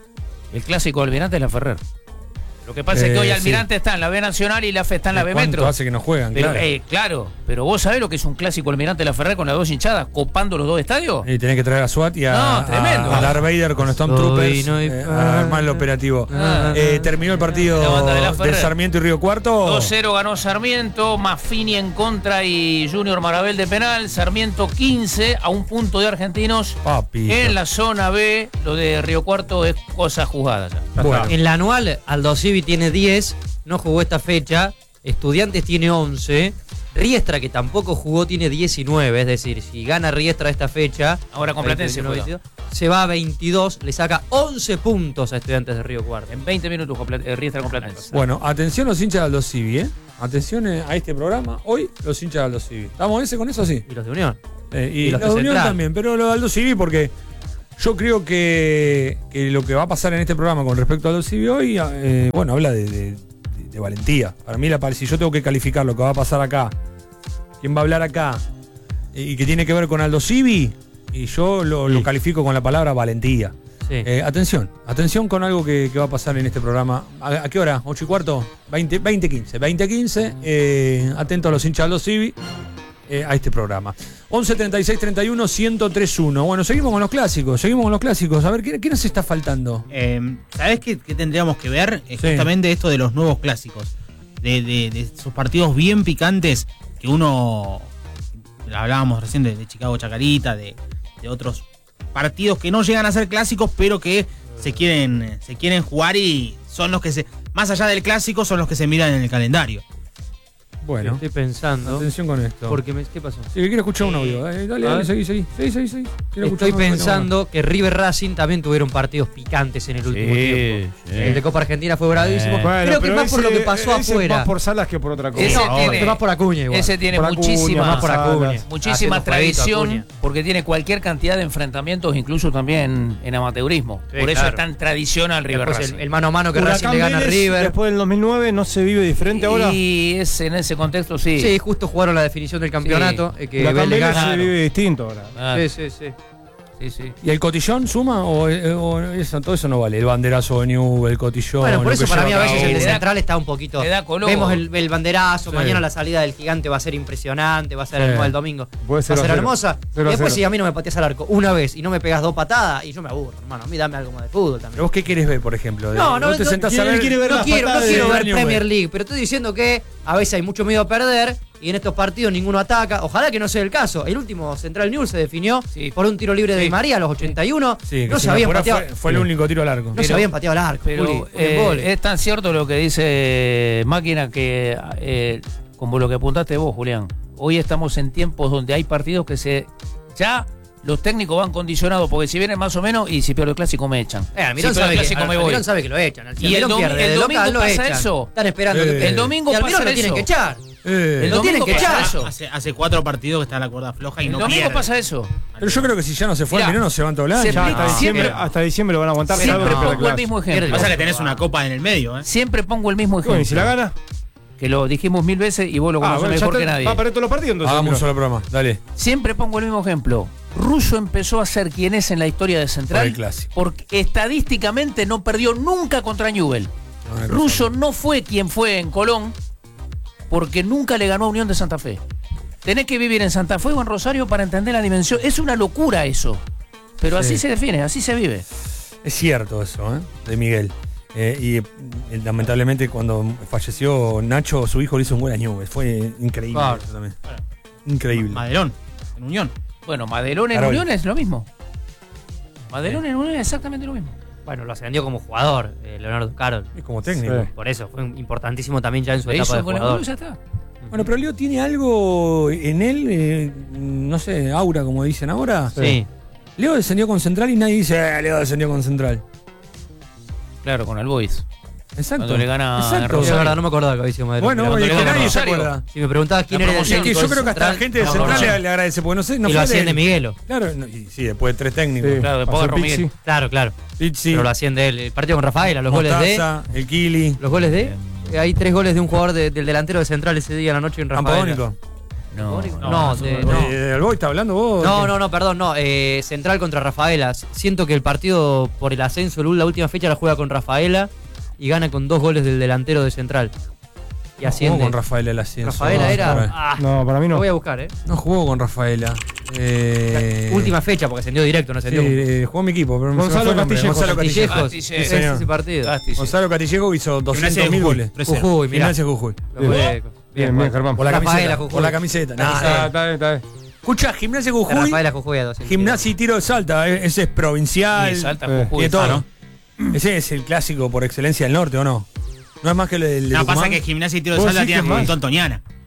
el clásico Almirante es la Ferrer. Lo que pasa es Eh, que hoy sí. Almirante está en la B Nacional y la F está en la B ¿Cuánto Metro. hace que no juegan? Pero, claro. eh, claro, pero vos sabés lo que es un clásico Almirante La Ferrer con las dos hinchadas, copando los dos estadios. Y tenés que traer a SWAT y a, No, tremendo. a, a Darth Vader con los Stormtroopers Hoy no hay eh, pan. a armar el operativo. Ah. Eh, terminó el partido La banda de la de Ferrer. Sarmiento y Río Cuarto. dos cero ganó Sarmiento, Maffini en contra y Junior Marabel de penal. Sarmiento quince a un punto de Argentinos. Papi. En la zona B, lo de Río Cuarto es cosa jugada ya. Bueno, En la anual, Aldo Civi tiene diez, no jugó esta fecha. Estudiantes tiene once. Riestra, que tampoco jugó, tiene diecinueve, es decir, si gana Riestra esta fecha, ahora con Platense juega. Se va a veintidós, le saca once puntos a Estudiantes de Río Cuarto. En veinte minutos con Plat- eh, Riestra con Platense. Bueno, atención los hinchas de Aldo Civi, ¿eh? Atención eh, a este programa. Hoy los hinchas de Aldo Civi. ¿Estamos ese con eso? Sí. Y los de Unión. Eh, y, Y los los de de Unión Central. también, pero los de Aldo Civi porque yo creo que, que lo que va a pasar en este programa con respecto a Aldo Civi hoy, eh, bueno, habla de, de, de valentía. Para mí, la, si yo tengo que calificar lo que va a pasar acá, quién va a hablar acá, y que tiene que ver con Aldo Civi, y yo lo, Sí. lo califico con la palabra valentía. Sí. Eh, atención, atención con algo que, que va a pasar en este programa. ¿A, a qué hora? ¿ocho y cuarto? veinte, veinte quince. veinte quince. Eh, atento a los hinchas de Aldo Civi eh, a este programa. once treinta y seis treinta y uno ciento tres uno. Bueno, seguimos con los clásicos. Seguimos con los clásicos. A ver, ¿qué, qué nos está faltando? Eh, ¿Sabés qué, qué tendríamos que ver? Es Sí. justamente esto de los nuevos clásicos. De, de, de esos partidos bien picantes que uno. Hablábamos recién de, de Chicago Chacarita, de, de otros partidos que no llegan a ser clásicos, pero que se quieren, se quieren jugar y son los que se. Más allá del clásico, son los que se miran en el calendario. Bueno, Estoy pensando. atención con esto. Porque me, ¿Qué pasó? Sí, quiero escuchar un audio. Eh, dale, A dale, ver. seguí, seguí. Seguí, seguí, seguí. Quiero escuchar Estoy un audio. pensando que River Racing también tuvieron partidos picantes en el último tiempo. sí. El de Copa Argentina fue bravísimo. Eh. Bueno, Creo que pero más por lo ese- que pasó ese afuera. Más por Salas que por otra cosa. Ese No, tiene- este más por Acuña igual. Ese tiene Por Acuña, muchísima, más por Acuña. muchísima Haciendo jueguito, tradición, Acuña. porque tiene cualquier cantidad de enfrentamientos, incluso también en amateurismo. Sí, Por eso claro. es tan tradicional River Después Racing. el, el mano a mano que Huracán Racing le gana a Vélez, River. Después del dos mil nueve no se vive diferente ahora. Y es en ese contexto sí. Sí, justo jugaron la definición del campeonato. eh, que Huracán Vélez Vélez gana. se vive distinto ahora. Ah, Sí, sí, sí. sí, sí. ¿Y el cotillón suma o, eh, o eso, todo eso no vale? El banderazo de New, el cotillón. Bueno, por lo eso que para mí lleva a veces cada el de Le uno. da- Central está un poquito. le da color. Vemos el, el banderazo, Sí. mañana la salida del gigante va a ser impresionante, va a ser Sí. hermosa el domingo. Puede ser va a ser cero. hermosa. cero Y a después cero. si a mí no me pateas al arco una vez y no me pegas dos patadas, y yo me aburro, hermano. A mí dame algo más de fútbol ¿Pero también. vos qué querés ver, por ejemplo? No, no, ¿Vos te no, sentás a quiere- ver? quiere ver No las quiero, no patadas quiero de ver Newell. Premier League, pero estoy diciendo que a veces hay mucho miedo a perder y en estos partidos ninguno ataca. Ojalá que no sea el caso. El último Central News se definió Sí. por un tiro libre de Sí. Di María a los ochenta y uno. Sí, que no si se me habían apurás pateado. Fue, fue el único tiro al arco. No Pero- se habían pateado al arco. Pero Juli, eh, en vole. es tan cierto lo que dice Máquina que, eh, como lo que apuntaste vos, Julián, hoy estamos en tiempos donde hay partidos que se ya los técnicos van condicionados, porque si vienen más o menos, y si pierdo el clásico me echan. Eh, Almirón, si pierdo sabe el que, clásico me Almirón voy. sabe que lo echan. Si Y el Almirón domi- pierde el de domingo local, lo pasa echan. eso. Están esperando Eh, que el domingo y Almirón pasa lo tienen eso. que echar. Eh, El Lo tienen domingo que pasa echar. eso. Hace, hace cuatro partidos que está la cuerda floja y El no domingo pierde. pasa eso. Pero yo creo que si ya no se fue, Mirá, Almirón no se van todo el año. se Ya explica- hasta, siempre- diciembre, hasta diciembre lo van a aguantar. salvo Siempre que pierda pongo el clase. mismo Pierde ejemplo. Pasa que tenés una copa en el medio, ¿eh? Siempre pongo el mismo ejemplo. Bueno, y si la gana, Que lo dijimos mil veces y vos lo ah, conocés bueno, ya mejor que está- nadie. va a perder todos los partidos entonces. Hagamos un Almirón. solo programa, dale. Siempre pongo el mismo ejemplo. Russo empezó a ser quien es en la historia de Por Central el clásico. porque estadísticamente no perdió nunca contra Newell. Una cosa. Russo no fue quien fue en Colón porque nunca le ganó a Unión de Santa Fe. Tenés que vivir en Santa Fe o en Rosario para entender la dimensión. Es una locura eso. Pero Sí. así se define, así se vive. Es cierto eso, ¿eh? De Miguel. Eh, y eh, lamentablemente cuando falleció Nacho, su hijo le hizo un gol a Newell's. Fue increíble Claro. eso también. Increíble. Maderón, en Unión. Bueno, Madelón en Carol. Unión es lo mismo. Madelón en Unión es exactamente lo mismo. Bueno, lo ascendió como jugador, eh, Leonardo Carol. Es como técnico. Sí. Por eso, fue importantísimo también ya en su Le etapa hizo de con el jugador. gol y ya está. Bueno, pero Leo tiene algo en él, eh, no sé, aura, como dicen ahora. Sí. Leo descendió con Central y nadie dice, eh, Leo descendió con Central. Claro, con el Boys. Exacto. Cuando le gana en Exacto. Es Rosario. verdad, no me acordaba que había sido Madero. Bueno, Cuando es le que ganó nadie se Rosario. acuerda. Si me preguntabas quién La era el promoción. Es que técnico yo de creo que hasta la Central, gente de no, Central no, le, le agradece, porque no sé, no y fue lo hacían de él. Miguelo. Claro, no, y sí, después de tres técnicos. Sí. Claro, después Pasó agarró Miguel. Pizzi. Claro, claro. Pizzi, Pero lo hacían de él. El partido con Rafaela, los goles de. Mostaza, el Kili, Los goles de. eh, Hay tres goles de un jugador de- del delantero de Central ese día en la noche en Rafaela. Campodónico. No, No, no, de- no. no. Eh, ¿El Boy está hablando vos? No, no, no, perdón, no. eh, Central contra Rafaela. Siento que el partido por el ascenso, la última fecha la juega con Rafaela y gana con dos goles del delantero de Central. Y No asciende. jugó con Rafaela el ascenso. Rafaela No, era. no, Ah, No, para mí lo no. voy a buscar, ¿eh? No jugó con Rafaela. Eh, Última fecha, porque ascendió directo, no Sí, ascendió. eh, jugó mi equipo, pero me Gonzalo se me fue el nombre. Castillejo. Gonzalo Castillejo. Castillejos. Castillejo. Ese- Sí, señor. ese partido. Casti, sí. Gonzalo Castillejo hizo Gimnasia doscientos de mil Jujuy, goles. tres cero. Jujuy, mirá. Gimnasia Jujuy. Lo fue- Bien, bien, Germán. Por la Rafaela camiseta. Jujuy. Por la camiseta. Nah, Sí. Ah, está bien, está bien. Escucha, Gimnasia de Jujuy, Rafaela Jujuy a doscientos. Gimnasia y Tiro de Salta. eh, Ese es provincial. Sí, Salta, Eh, Jujuy. Tiene todo. Ah, ¿no? Ese es el clásico por excelencia del norte, ¿o no? No es más que el de No, pasa Tucumán. que Gimnasia y Tiro de ¿Vos Salta decís tiene que es a más? Juventud Antoniana.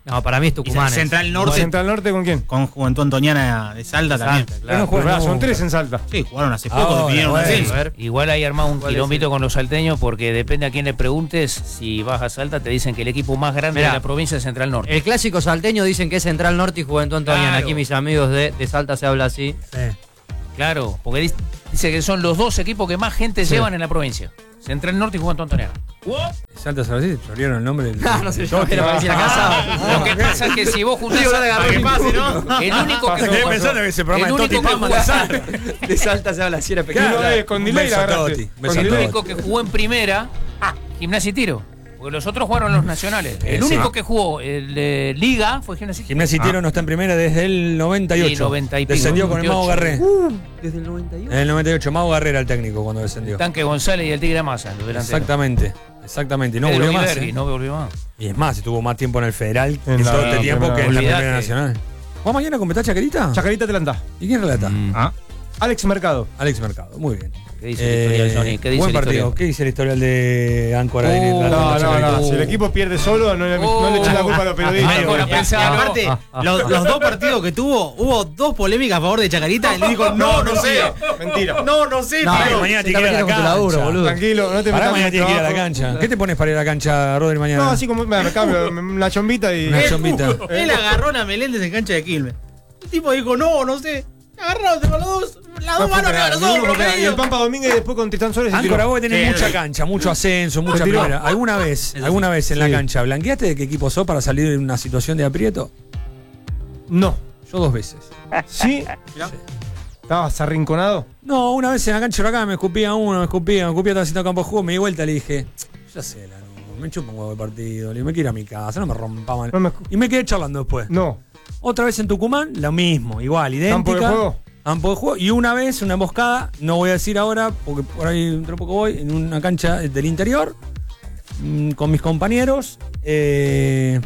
No, para mí es Tucumán. Central Norte. ¿Central Norte con quién? Con Juventud Antoniana de Salta también. Claro, claro. Son tres en Salta. Sí, jugaron hace poco, Ahora, definieron un bueno, ascenso. a ver. Igual hay armado un quilombito con los salteños porque depende a quién le preguntes. Si vas a Salta, te dicen que el equipo más grande Mirá, de la provincia es Central Norte. El clásico salteño dicen que es Central Norte y Juventud Antoniana. Claro. Aquí mis amigos de, de Salta se habla así. Sí. Claro, porque dice, dice que son los dos equipos que más gente Sí. llevan en la provincia. Central Norte y Juventud Antoniana. Salta Salvador, chorearon el nombre del. No, no sé, yo Totti. era parecía casado. Lo que pasa es que si vos juntás Para que pase, ¿no? el único que Quedé jugó- pensando que ese programa el de Totti único que Pama jugó- de Salta. De Salta se habla así, era pequeño. Uno es con Un delay beso la a agarraste. Totti, Con beso a el delay. único que jugó en primera, Gimnasia y Tiro. Porque los otros jugaron los nacionales. El Sí. único que jugó el de Liga fue Gimnasia y Tiro. Gimnasia y Tiro no está en primera desde el noventa y ocho. Sí, noventa y pico, Descendió con el Mago noventa y Garré. ocho. Desde el noventa y uno. En el noventa y ocho, Mago Garré era el técnico cuando descendió. Tanque González y el Tigre Massa. los delanteros. Exactamente, exactamente. Y no Pedro volvió más. Guibergui, ¿eh? no volvió más. Y es más, estuvo más tiempo en el Federal En en la todo este tiempo primera- que en la olvidate. Primera Nacional. ¿Vos mañana completás Chacarita? Chacarita Atlanta. ¿Y quién relata? Ah. Alex Mercado. Alex Mercado, muy bien. ¿Qué dice el historial, Johnny? ¿Qué dice buen el partido. historial? ¿Qué dice el historial de Áncora? de Oh, la- No, la no, Chacarita? no. Si el equipo pierde solo, no le, no le echen la culpa a los periodistas. Medio con la Y pensada, ¿no? aparte, los, los dos partidos que tuvo, hubo dos polémicas a favor de Chacarita y le dijo, no, no sé. Mentira. No, no sé, No, pero- mañana se te está quiere ir a la metiendo con tu laburo, cancha. boludo. Tranquilo, no te Pará, metas mañana en tiene que ir a la trabajo. cancha. ¿Qué te pones para ir a la cancha, Rodri, mañana? No, así como me, me cambio, me- una chombita y. Una chombita. Él agarró a Meléndez en cancha de Quilmes. El tipo dijo, no, no sé. Agarraron con los dos, las dos No fue manos penal, a los ninguno hombros, fue penal. Y el querido. Pampa Domínguez después con Tristán Suárez se tiró. Áncora, vos tenés Sí, mucha sí. cancha, mucho ascenso, mucha tiró. primera. ¿Alguna vez, alguna vez en la Sí. cancha, blanqueaste de qué equipo sos para salir de una situación de aprieto? No. Yo dos veces. ¿Sí? ¿Estabas arrinconado? No, una vez en la cancha de acá me escupía uno, me escupía, me escupía, estaba haciendo campo de juego, me di vuelta y le dije, ya sé, la no, me chupo un huevo de partido, le digo, me quiero ir a mi casa, no me rompa mal. No me escu- Y me quedé charlando después. No. Otra vez en Tucumán, lo mismo, igual, idéntica. ¿Campo de juego? Campo de juego. Y una vez, una emboscada, no voy a decir ahora, porque por ahí dentro de poco voy, en una cancha del interior, mm, con mis compañeros. eh,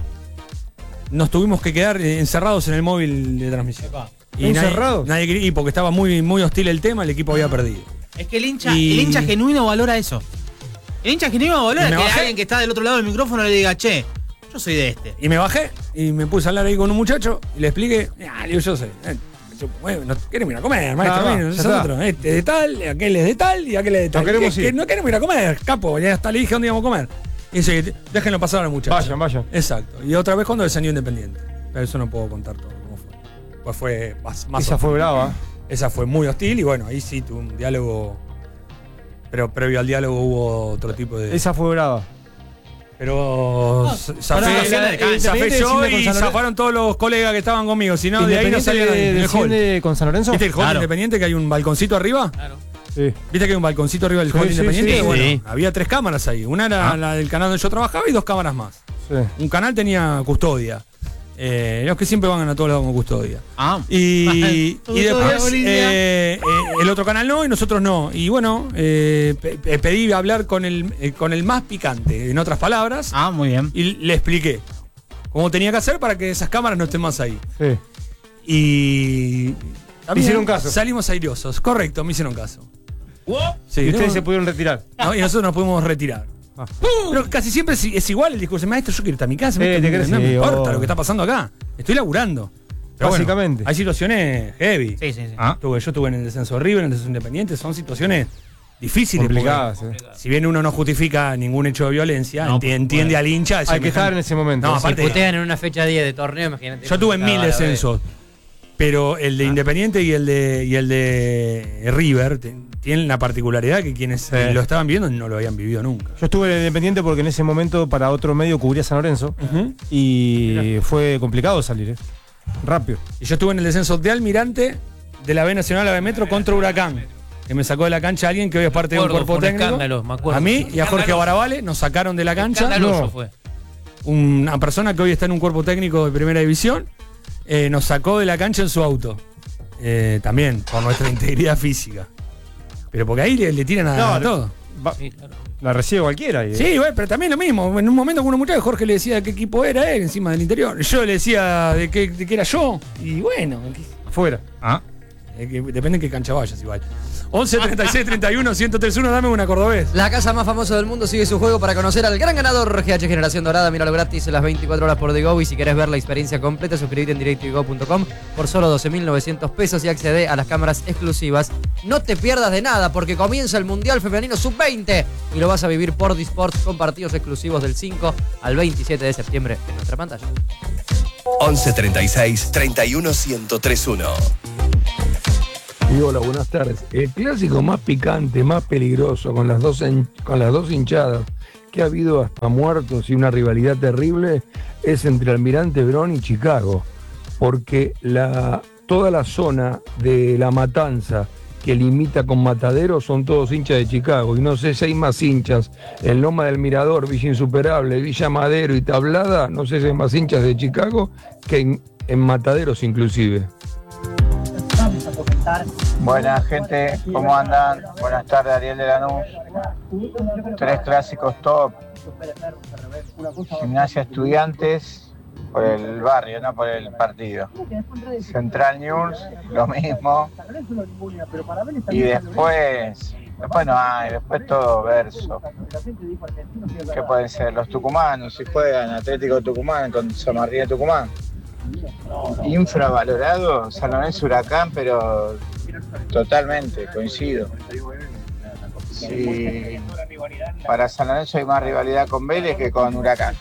nos tuvimos que quedar encerrados en el móvil de transmisión. Y nadie- ¿Encerrados? Nadie, quería- y porque estaba muy, muy hostil el tema, el equipo había perdido. Es que el hincha, Y- el hincha genuino valora eso. El hincha genuino valora Y me que bajé. alguien que está del otro lado del micrófono le diga, che, yo soy de este. Y me bajé y me puse a hablar ahí con un muchacho y le expliqué, ah, le digo, yo sé, eh, me chupo, bueno, no queremos ir a comer, maestro, Nada más, mío, ya nosotros, este es de tal, aquel es de tal y aquel es de tal. No queremos que, ir. que no queremos ir a comer, capo, ya hasta le dije dónde íbamos a comer. Y dice, déjenlo pasar al muchacho. Vayan, vayan. Exacto. Y otra vez cuando descendió Independiente. Pero eso no puedo contar todo cómo fue. Pues fue más, más Esa fue hostil. brava. Esa fue muy hostil y bueno, ahí sí tuve un diálogo. Pero previo al diálogo hubo otro tipo de. Esa fue brava. Pero No, z- para zafé, situaciones de cancha. zafé Independiente yo desciende con y San Lorenzo. zafaron todos los colegas que estaban conmigo. Si no, de ahí no Independiente salía nadie. En el hall. desciende con San Lorenzo. ¿Viste el hall Claro. Independiente que hay un balconcito arriba? Sí. ¿Viste que hay un balconcito arriba del Sí, hall sí, Independiente? sí, Bueno, sí. había tres cámaras ahí. Una era Ah. la del canal donde yo trabajaba y dos cámaras más. Sí. Un canal tenía custodia. Eh, los que siempre van a todos lados con custodia. Ah, Y, y después Bolivia. eh, eh, el otro canal no y nosotros no. Y bueno, eh, pe- pe- pedí hablar con el, eh, con el más picante, en otras palabras, ah, muy bien. y le expliqué cómo tenía que hacer para que esas cámaras no estén más ahí. Sí. Y. también hicieron caso. Salimos airiosos, correcto, me hicieron caso. Sí, Y ustedes no- se pudieron retirar. no, y nosotros nos pudimos retirar. Ah. Pero casi siempre es, es igual el discurso. Maestro, yo quiero ir a mi casa. Eh, maestro, te no, crees, no me sí, importa obvio. lo que está pasando acá. Estoy laburando. Pero bueno, Básicamente. hay situaciones heavy. Sí, sí, sí. Ah, Estuve- yo estuve en el descenso de River, en el descenso independiente. Son situaciones difíciles. Complicadas. porque sí. Si bien uno no justifica ningún hecho de violencia, No, enti- por entiende al hincha. Hay que semejante- estar en ese momento. No, Sí. aparte- Si putean en una fecha diez de torneo, imagínate. Yo tuve mil Ah, descensos. Pero el de Independiente y el de, y el de River te- tienen la particularidad que quienes Sí. lo estaban viviendo no lo habían vivido nunca. Yo estuve en Independiente porque en ese momento para otro medio cubría San Lorenzo y fue complicado salir, ¿eh? Rápido. Y yo estuve en el descenso de Almirante de la B Nacional a B Metro contra Huracán. Que me sacó de la cancha alguien que hoy es parte de un Acuerdo, cuerpo fue un técnico. escándalo, me acuerdo. A mí y a Jorge Escandaloso. Baravale nos sacaron de la cancha. Escandaloso No. fue. Una persona que hoy está en un cuerpo técnico de primera división eh, nos sacó de la cancha en su auto. Eh, también por nuestra integridad física. Pero porque ahí le, le tiran a, No, a todo. Va- Sí, claro. la recibe cualquiera. y- Sí, güey, pero también lo mismo. En un momento con una muchacha, Jorge le decía de qué equipo era él, encima del interior. Yo le decía de qué, de qué era yo. Y bueno, que- Afuera. ah. eh, que depende en qué cancha vayas igual. once treinta y seis treinta y uno ciento tres uno, dame una cordobés. La casa más famosa del mundo sigue su juego para conocer al gran ganador G H Generación Dorada. Míralo gratis en las veinticuatro horas por The Go. Y si querés ver la experiencia completa, suscríbete en directo y go punto com por solo doce mil novecientos pesos y accede a las cámaras exclusivas. No te pierdas de nada porque comienza el Mundial Femenino sub veinte y lo vas a vivir por Disports con partidos exclusivos del cinco al veintisiete de septiembre en nuestra pantalla. once treinta y seis treinta y uno ciento tres uno. Y hola, buenas tardes. El clásico más picante, más peligroso, con las dos, en, con las dos hinchadas, que ha habido hasta muertos y una rivalidad terrible, es entre Almirante Brown y Chicago. Porque la, toda la zona de La Matanza que limita con Matadero son todos hinchas de Chicago. Y no sé si hay más hinchas en Loma del Mirador, Villa Insuperable, Villa Madero y Tablada. No sé si hay más hinchas de Chicago que en, en Mataderos inclusive. Buenas gente, ¿cómo andan? Buenas tardes, Ariel de Lanús. Tres clásicos top. Gimnasia Estudiantes por el barrio, no por el partido. Central News, lo mismo. Y después, después no hay, después todo verso. ¿Qué pueden ser? Los tucumanos, si juegan Atlético Tucumán con Samarría Tucumán. Infravalorado, San Lorenzo Huracán, pero totalmente, coincido. Sí, para San Lorenzo hay más rivalidad con Vélez que con Huracán.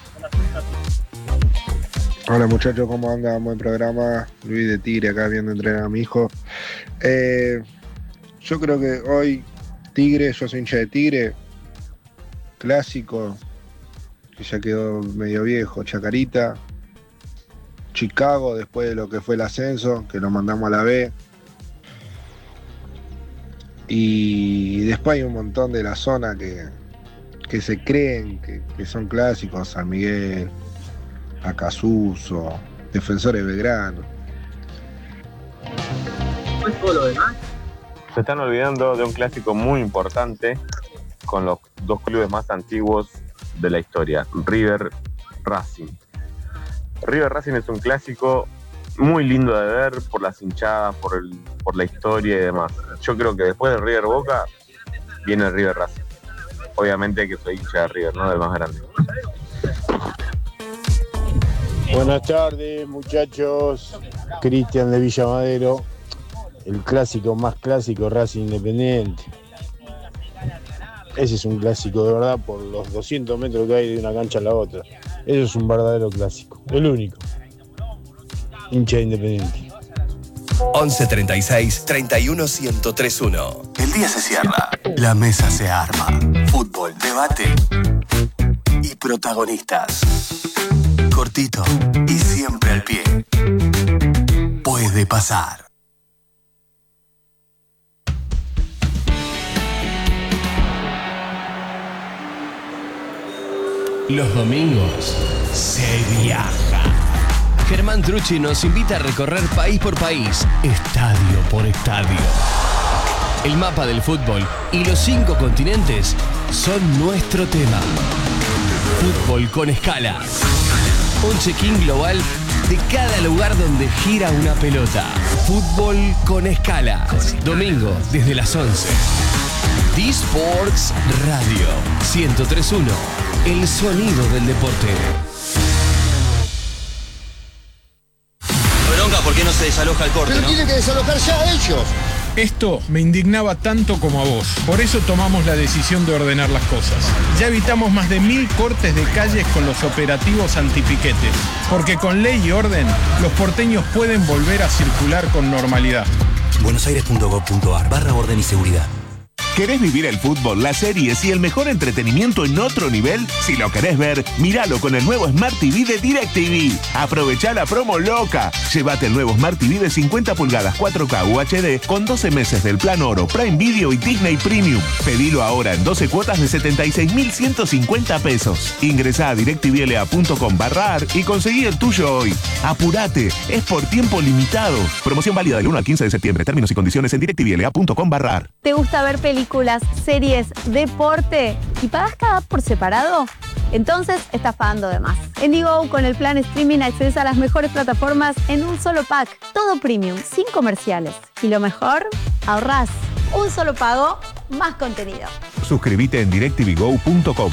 Hola muchachos, ¿cómo andan? Buen programa. Luis de Tigre acá viendo entrenar a mi hijo. Eh, yo creo que hoy Tigre, yo soy hincha de Tigre, clásico, que ya quedó medio viejo, Chacarita. Chicago, después de lo que fue el ascenso, que lo mandamos a la B. Y después hay un montón de la zona que, que se creen que, que son clásicos, San Miguel, Acasuso, Defensores Belgrano. ¿Todo lo demás? Se están olvidando de un clásico muy importante con los dos clubes más antiguos de la historia, River Racing. River Racing es un clásico muy lindo de ver por las hinchadas, por, el, por la historia y demás. Yo creo que después de River Boca viene el River Racing. Obviamente que soy hincha de River, ¿no? Del más grande. Buenas tardes, muchachos. Cristian de Villa Madero. El clásico más clásico, Racing Independiente. Ese es un clásico de verdad por los doscientos metros que hay de una cancha a la otra. Eso es un verdadero clásico, el único. Hincha Independiente. once treinta y seis treinta y uno ciento tres uno. El día se cierra, la mesa se arma. Fútbol, debate y protagonistas. Cortito y siempre al pie. Puede pasar. Los domingos se viaja. Germán Trucci nos invita a recorrer país por país, estadio por estadio. El mapa del fútbol y los cinco continentes son nuestro tema. Fútbol con escala. Un check-in global de cada lugar donde gira una pelota. Fútbol con escala. Domingo desde las once. D-Sports Radio ciento tres punto uno. El sonido del deporte. Bronca, ¿por qué no se desaloja el corte? Pero ¿no? tiene que desalojar ya ellos. Esto me indignaba tanto como a vos. Por eso tomamos la decisión de ordenar las cosas. Ya evitamos más de mil cortes de calles con los operativos antipiquetes. Porque con ley y orden, los porteños pueden volver a circular con normalidad. buenosaires punto gov punto ar barra orden y seguridad. ¿Querés vivir el fútbol, las series y el mejor entretenimiento en otro nivel? Si lo querés ver, míralo con el nuevo Smart T V de DirecTV. Aprovechá la promo loca. Llévate el nuevo Smart T V de cincuenta pulgadas cuatro K U H D con doce meses del plan oro, Prime Video y Disney Premium. Pedilo ahora en doce cuotas de setenta y seis mil ciento cincuenta pesos. Ingresá a directvla punto com barra ar y conseguí el tuyo hoy. Apurate, es por tiempo limitado. Promoción válida del uno al quince de septiembre. Términos y condiciones en directvla punto com barra ar. ¿Te gusta ver películas? Películas, series, deporte y pagás cada app por separado? Entonces estás pagando de más. En Digo, con el plan streaming accedes a las mejores plataformas en un solo pack. Todo premium, sin comerciales. Y lo mejor, ahorrás. Un solo pago, más contenido. Suscríbete en directvgo punto com.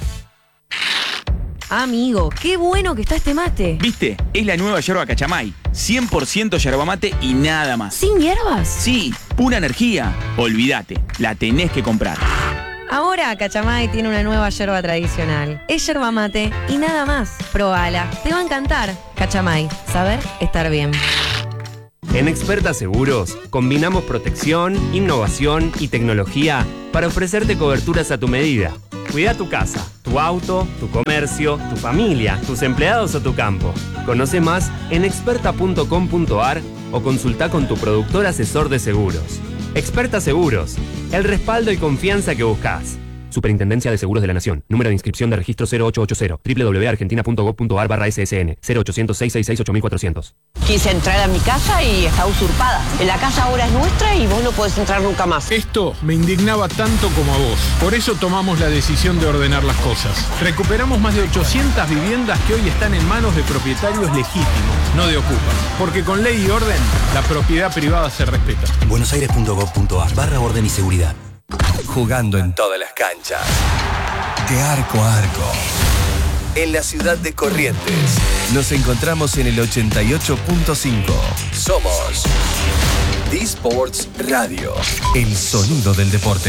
Amigo, qué bueno que está este mate. ¿Viste? Es la nueva yerba Cachamay. cien por ciento yerba mate y nada más. ¿Sin hierbas? Sí, pura energía. Olvídate, la tenés que comprar. Ahora Cachamay tiene una nueva yerba tradicional. Es yerba mate y nada más. Probala, te va a encantar. Cachamay, saber estar bien. En Experta Seguros, combinamos protección, innovación y tecnología para ofrecerte coberturas a tu medida. Cuida tu casa, tu auto, tu comercio, tu familia, tus empleados o tu campo. Conoce más en experta punto com punto ar o consulta con tu productor asesor de seguros. Experta Seguros, el respaldo y confianza que buscas. Superintendencia de Seguros de la Nación. Número de inscripción de registro cero ocho ocho cero. doble u doble u doble u punto argentina punto gov punto ar barra ese ese ene. cero ochocientos, seiscientos sesenta y seis, ocho mil cuatrocientos. Quise entrar a mi casa y está usurpada. La casa ahora es nuestra y vos no podés entrar nunca más. Esto me indignaba tanto como a vos. Por eso tomamos la decisión de ordenar las cosas. Recuperamos más de ochocientas viviendas que hoy están en manos de propietarios legítimos, no de ocupas. Porque con ley y orden, la propiedad privada se respeta. buenosaires punto gov punto ar barra orden y seguridad. Jugando en todas las canchas. De arco a arco. En la ciudad de Corrientes. Nos encontramos en el ochenta y ocho punto cinco. Somos D-Sports Radio. El sonido del deporte.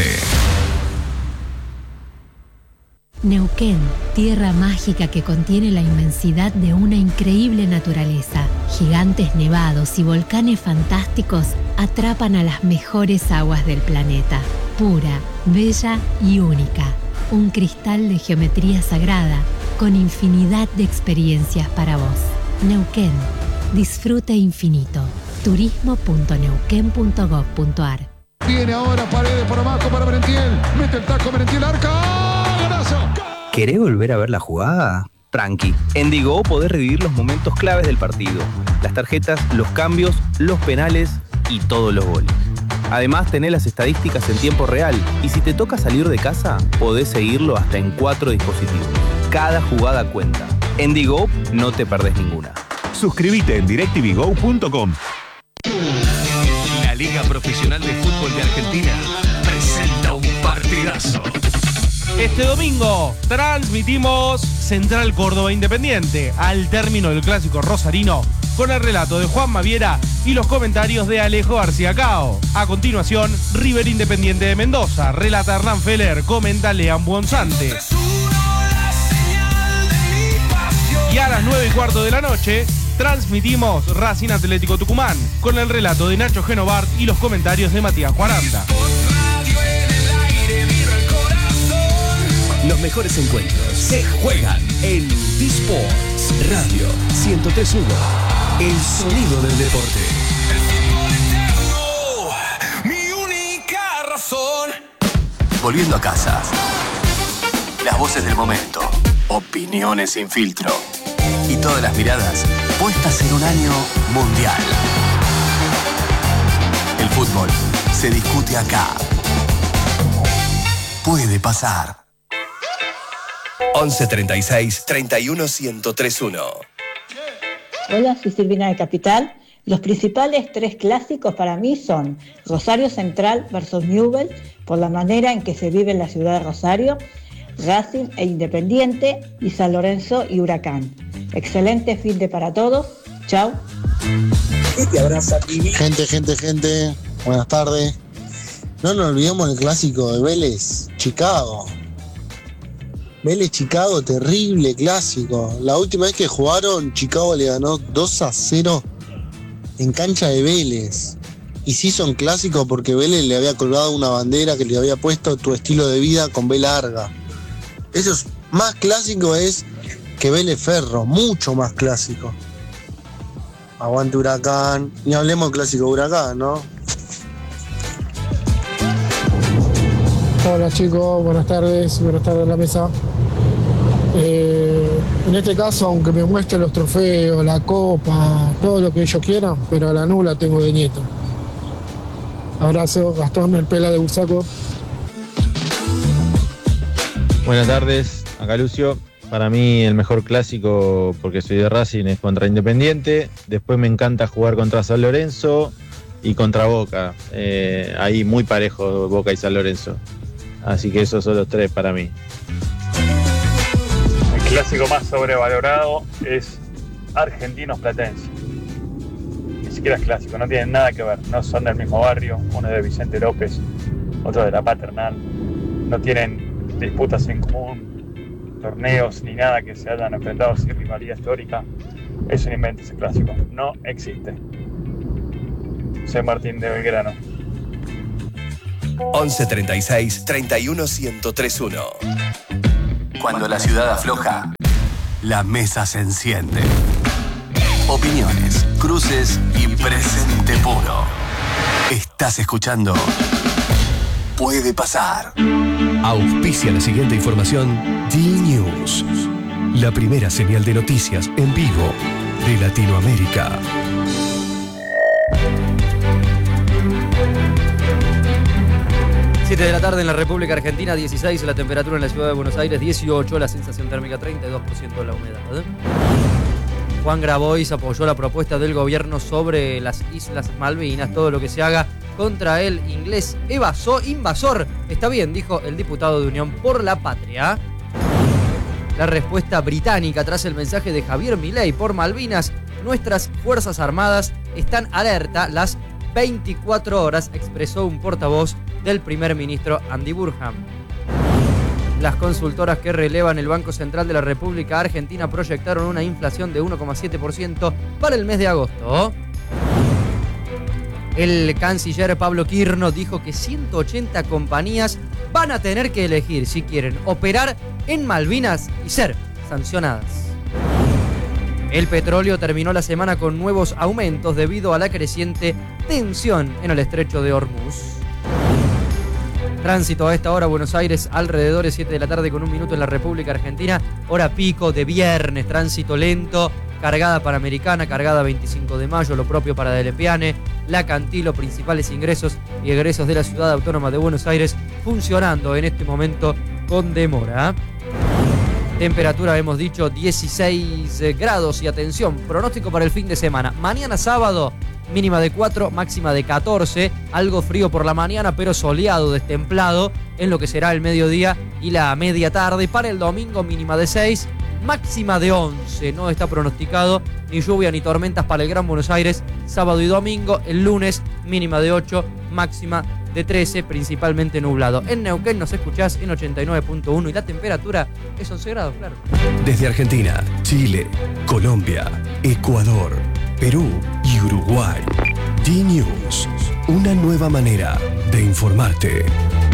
Neuquén, tierra mágica que contiene la inmensidad de una increíble naturaleza. Gigantes nevados y volcanes fantásticos atrapan a las mejores aguas del planeta. Pura, bella y única. Un cristal de geometría sagrada con infinidad de experiencias para vos. Neuquén, disfrute infinito. turismo punto neuquén punto gov punto ar. Viene ahora Paredes por abajo para Merentiel. Mete el taco Merentiel, arca. ¡Golazo! ¿Querés volver a ver la jugada? Tranqui. En Digo podés revivir los momentos claves del partido. Las tarjetas, los cambios, los penales y todos los goles. Además, tenés las estadísticas en tiempo real y si te toca salir de casa, podés seguirlo hasta en cuatro dispositivos. Cada jugada cuenta. En Digo no te perdés ninguna. Suscríbete en directvgo punto com. La Liga Profesional de Fútbol de Argentina presenta un partidazo. Este domingo transmitimos Central Córdoba Independiente al término del clásico rosarino con el relato de Juan Maviera y los comentarios de Alejo García Cao. A continuación, River Independiente de Mendoza, relata Hernán Feller, comenta Lean Buonsante. Y a las nueve y cuarto de la noche, transmitimos Racing Atlético Tucumán con el relato de Nacho Genovart y los comentarios de Matías Cuaranta. Los mejores encuentros se juegan en D-Sports Radio ciento tres punto uno. El sonido del deporte. Mi única razón. Volviendo a casa. Las voces del momento. Opiniones sin filtro. Y todas las miradas puestas en un año mundial. El fútbol se discute acá. Puede pasar. once treinta y seis, treinta y uno, ciento tres punto uno. Hola, soy Silvina de Capital. Los principales tres clásicos para mí son Rosario Central versus Newell's, por la manera en que se vive en la ciudad de Rosario, Racing e Independiente y San Lorenzo y Huracán. Excelente fin de para todos. Chao. Gente, gente, gente. Buenas tardes. No nos olvidemos del clásico de Vélez, Chicago. Vélez Chicago, terrible clásico. La última vez que jugaron, Chicago le ganó dos a cero en cancha de Vélez. Y se hizo un clásico porque Vélez le había colgado una bandera que le había puesto tu estilo de vida con B larga. Eso es más clásico es que Vélez Ferro, mucho más clásico. Aguante Huracán. Ni hablemos del clásico Huracán, ¿no? Hola chicos, buenas tardes, buenas tardes a la mesa. Eh, en este caso, aunque me muestren los trofeos, la copa, todo lo que ellos quieran, pero a la nula tengo de nieto. Abrazo, Gastón, el pela de Bursaco. Buenas tardes, acá Lucio. Para mí el mejor clásico, porque soy de Racing, es contra Independiente. Después me encanta jugar contra San Lorenzo. y contra Boca. Eh, ahí muy parejo Boca y San Lorenzo. Así que esos son los tres para mí. El clásico más sobrevalorado es Argentinos Platense. Ni siquiera es clásico, no tienen nada que ver. No son del mismo barrio, uno es de Vicente López, otro de la Paternal. No tienen disputas en común, torneos ni nada que se hayan enfrentado sin rivalidad histórica. Es un invento ese clásico, no existe. Soy Martín de Belgrano. once treinta y seis, treinta y uno, ciento tres uno. Cuando la ciudad afloja, la mesa se enciende. Opiniones, cruces y presente puro. Estás escuchando Puede Pasar. Auspicia la siguiente información D-News, la primera señal de noticias en vivo de Latinoamérica. siete de la tarde en la República Argentina, dieciséis la temperatura en la ciudad de Buenos Aires, dieciocho la sensación térmica, treinta y dos por ciento de la humedad. Juan Grabois apoyó la propuesta del gobierno sobre las Islas Malvinas, todo lo que se haga contra el inglés evasor, invasor. Está bien, dijo el diputado de Unión por la Patria. La respuesta británica tras el mensaje de Javier Milei por Malvinas. Nuestras Fuerzas Armadas están alerta las veinticuatro horas, expresó un portavoz del primer ministro Andy Burham. Las consultoras que relevan el Banco Central de la República Argentina proyectaron una inflación de uno coma siete por ciento para el mes de agosto. El canciller Pablo Quirno dijo que ciento ochenta compañías van a tener que elegir si quieren operar en Malvinas y ser sancionadas. El petróleo terminó la semana con nuevos aumentos debido a la creciente tensión en el estrecho de Hormuz. Tránsito a esta hora, Buenos Aires, alrededor de siete de la tarde con un minuto en la República Argentina. Hora pico de viernes, tránsito lento, cargada Panamericana, cargada veinticinco de mayo, lo propio para Delepiane, La Cantilo, principales ingresos y egresos de la Ciudad Autónoma de Buenos Aires, funcionando en este momento con demora. Temperatura, hemos dicho, dieciséis grados y atención, pronóstico para el fin de semana. Mañana sábado, mínima de cuatro, máxima de catorce, algo frío por la mañana, pero soleado, destemplado en lo que será el mediodía y la media tarde. Para el domingo, mínima de seis, máxima de once. No está pronosticado ni lluvia ni tormentas para el Gran Buenos Aires, sábado y domingo. El lunes, mínima de ocho, máxima de trece, principalmente nublado. En Neuquén nos escuchás en ochenta y nueve punto uno y la temperatura es once grados, claro. Desde Argentina, Chile, Colombia, Ecuador, Perú y Uruguay. D-News, una nueva manera de informarte.